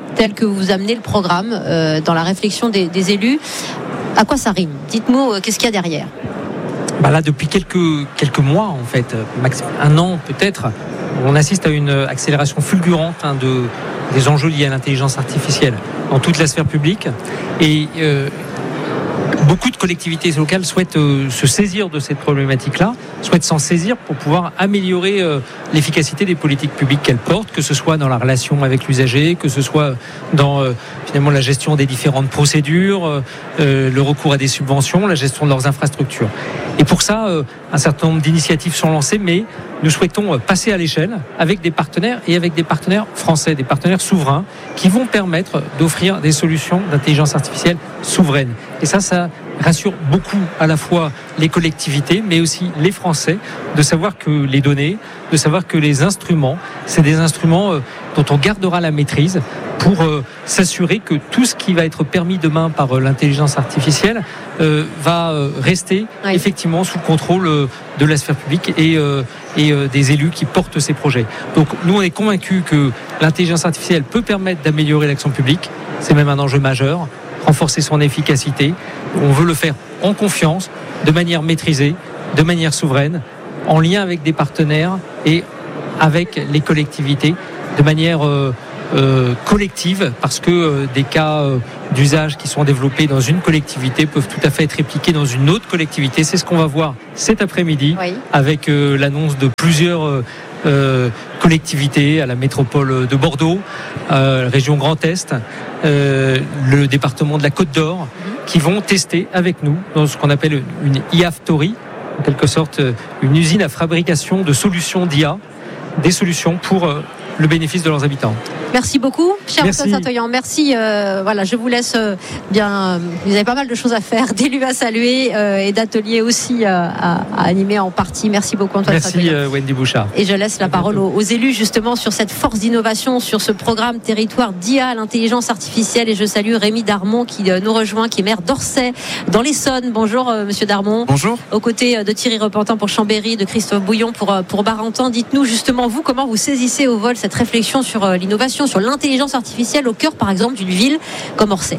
tel que vous amenez le programme dans la réflexion des élus. À quoi ça rime? Dites-moi, qu'est-ce qu'il y a derrière? Là, depuis quelques mois, en fait, un an peut-être, on assiste à une accélération fulgurante des enjeux liés à l'intelligence artificielle dans toute la sphère publique. Et beaucoup de collectivités locales souhaitent se saisir de cette problématique-là, souhaitent s'en saisir pour pouvoir améliorer l'efficacité des politiques publiques qu'elles portent, que ce soit dans la relation avec l'usager, que ce soit dans finalement la gestion des différentes procédures, le recours à des subventions, la gestion de leurs infrastructures. Et pour ça, un certain nombre d'initiatives sont lancées, mais nous souhaitons passer à l'échelle avec des partenaires et avec des partenaires français, des partenaires souverains qui vont permettre d'offrir des solutions d'intelligence artificielle souveraines. Et ça rassure beaucoup à la fois les collectivités, mais aussi les Français, de savoir que les données, de savoir que les instruments, c'est des instruments dont on gardera la maîtrise pour s'assurer que tout ce qui va être permis demain par l'intelligence artificielle va rester effectivement sous le contrôle de la sphère publique et des élus qui portent ces projets. Donc nous, on est convaincus que l'intelligence artificielle peut permettre d'améliorer l'action publique. C'est même un enjeu majeur. Renforcer son efficacité. On veut le faire en confiance, de manière maîtrisée, de manière souveraine, en lien avec des partenaires et avec les collectivités, de manière collective, parce que des cas d'usage qui sont développés dans une collectivité peuvent tout à fait être répliqués dans une autre collectivité. C'est ce qu'on va voir cet après-midi avec l'annonce de plusieurs collectivités à la métropole de Bordeaux, région Grand Est, le département de la Côte d'Or, qui vont tester avec nous dans ce qu'on appelle une IA Factory, en quelque sorte une usine à fabrication de solutions d'IA, des solutions pour le bénéfice de leurs habitants. Merci beaucoup, cher Antoine Saint-Oyen. Merci. Je vous laisse bien. Vous avez pas mal de choses à faire, d'élus à saluer et d'ateliers aussi à animer en partie. Merci beaucoup, Antoine Saint-Oyen. Merci, Wendy Bouchard. Et je laisse la parole aux élus justement sur cette force d'innovation, sur ce programme territoire d'IA, l'intelligence artificielle. Et je salue Rémi Darmon qui nous rejoint, qui est maire d'Orsay, dans l'Essonne. Bonjour, monsieur Darmon. Bonjour. Aux côtés de Thierry Repentin pour Chambéry, de Christophe Bouillon pour Barentin. Dites-nous justement, vous, comment vous saisissez au vol cette réflexion sur l'innovation, sur l'intelligence artificielle au cœur, par exemple, d'une ville comme Orsay.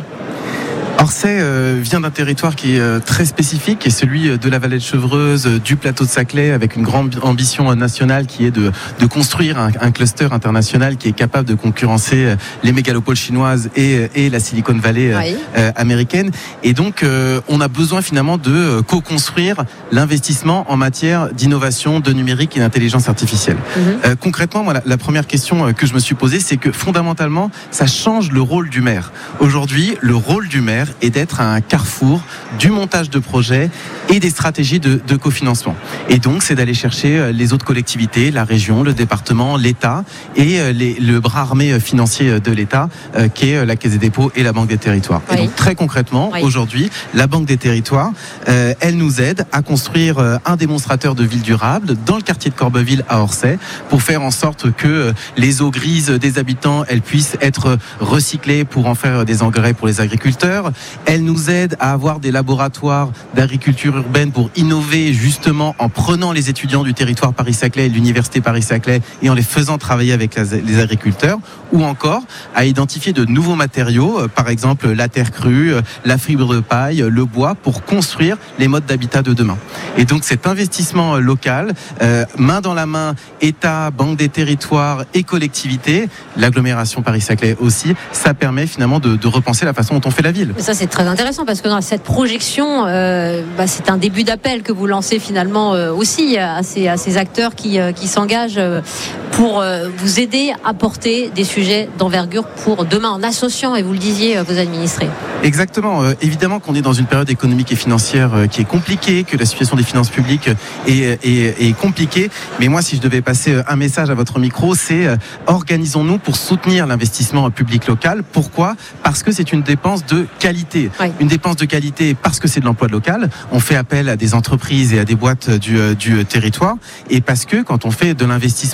Orsay vient d'un territoire qui est très spécifique, qui est celui de la vallée de Chevreuse, du plateau de Saclay, avec une grande ambition nationale qui est de construire un cluster international qui est capable de concurrencer les mégalopoles chinoises et la Silicon Valley américaine. Et donc, on a besoin finalement de co-construire l'investissement en matière d'innovation, de numérique et d'intelligence artificielle. Concrètement, moi, la première question que je me suis posée, c'est que fondamentalement, ça change le rôle du maire. Aujourd'hui, le rôle du maire est d'être à un carrefour du montage de projets et des stratégies de cofinancement. Et donc, c'est d'aller chercher les autres collectivités, la région, le département, l'État et le bras armé financier de l'État, qui est la Caisse des dépôts et la Banque des territoires. Et donc, très concrètement, aujourd'hui, la Banque des territoires, elle nous aide à construire un démonstrateur de ville durable dans le quartier de Corbeville à Orsay pour faire en sorte que les eaux grises des habitants, elles puissent être recyclées pour en faire des engrais pour les agriculteurs. Elle nous aide à avoir des laboratoires d'agriculture urbaine pour innover justement en prenant les étudiants du territoire Paris-Saclay et de l'université Paris-Saclay et en les faisant travailler avec les agriculteurs, ou encore à identifier de nouveaux matériaux, par exemple la terre crue, la fibre de paille, le bois, pour construire les modes d'habitat de demain. Et donc cet investissement local, main dans la main, État, Banque des territoires et collectivités, l'agglomération Paris-Saclay aussi, ça permet finalement de repenser la façon dont on fait la ville. Mais ça, c'est très intéressant parce que dans cette projection, c'est un début d'appel que vous lancez finalement aussi à ces acteurs qui s'engagent pour vous aider à porter des sujets d'envergure pour demain en associant, et vous le disiez, vos administrés. Exactement. Évidemment qu'on est dans une période économique et financière qui est compliquée, que la situation des finances publiques est compliquée. Mais moi, si je devais passer un message à votre micro, c'est organisons-nous pour soutenir l'investissement public local. Pourquoi ? Parce que c'est une dépense de qualité. Oui. Une dépense de qualité parce que c'est de l'emploi local. On fait appel à des entreprises et à des boîtes du territoire. Et parce que quand on fait de l'investissement aussi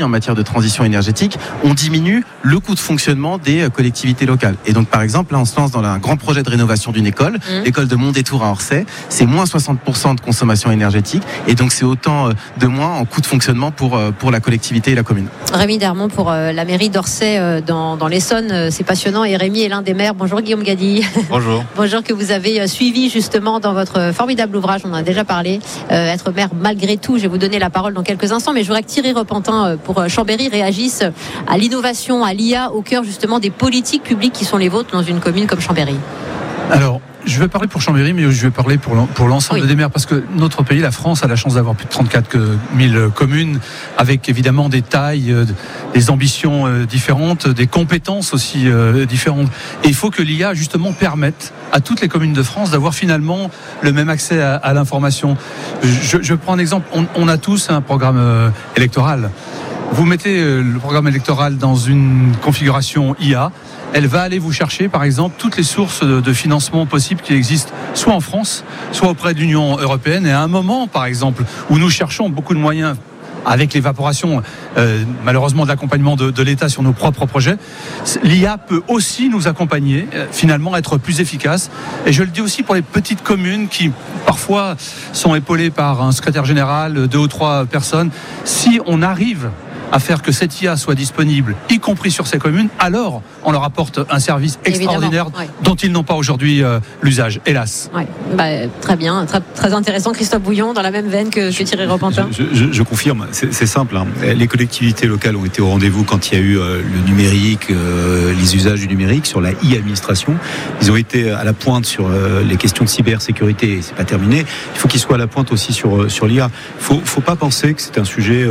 aussi en matière de transition énergétique, on diminue le coût de fonctionnement des collectivités locales. Et donc, par exemple, là, on se lance dans un grand projet de rénovation d'une école, l'école de Mondétour à Orsay. C'est moins 60% de consommation énergétique. Et donc, c'est autant de moins en coût de fonctionnement pour la collectivité et la commune. Rémi Darmon pour la mairie d'Orsay dans l'Essonne. C'est passionnant. Et Rémi est l'un des maires. Bonjour Guillaume Gady. Bonjour. Bonjour, que vous avez suivi justement dans votre formidable ouvrage. On en a déjà parlé. Être maire malgré tout. Je vais vous donner la parole dans quelques instants. Mais je voudrais que Thierry Repentin pour Chambéry réagisse à l'innovation, à l'IA au cœur justement des politiques publiques qui sont les vôtres dans une commune comme Chambéry. Alors, je vais parler pour Chambéry, mais je vais parler pour l'ensemble des maires, parce que notre pays, la France, a la chance d'avoir plus de 34 000 communes, avec évidemment des tailles, des ambitions différentes, des compétences aussi différentes. Et il faut que l'IA, justement, permette à toutes les communes de France d'avoir finalement le même accès à l'information. Je prends un exemple. On a tous un programme électoral. Vous mettez le programme électoral dans une configuration IA, elle va aller vous chercher, par exemple, toutes les sources de financement possibles qui existent, soit en France, soit auprès de l'Union européenne. Et à un moment, par exemple, où nous cherchons beaucoup de moyens avec l'évaporation, malheureusement, de l'accompagnement de l'État sur nos propres projets, l'IA peut aussi nous accompagner, finalement, être plus efficace. Et je le dis aussi pour les petites communes qui, parfois, sont épaulées par un secrétaire général, 2 ou 3 personnes. Si on arrive à faire que cette IA soit disponible, y compris sur ces communes, alors on leur apporte un service extraordinaire dont ils n'ont pas aujourd'hui l'usage, hélas. Très bien, très intéressant. Christophe Bouillon, dans la même veine que Thierry Repentin. Je confirme, c'est simple. Les collectivités locales ont été au rendez-vous quand il y a eu le numérique, les usages du numérique sur la e-administration. Ils ont été à la pointe sur les questions de cybersécurité, et c'est pas terminé. Il faut qu'ils soient à la pointe aussi sur l'IA. Faut pas penser que c'est un sujet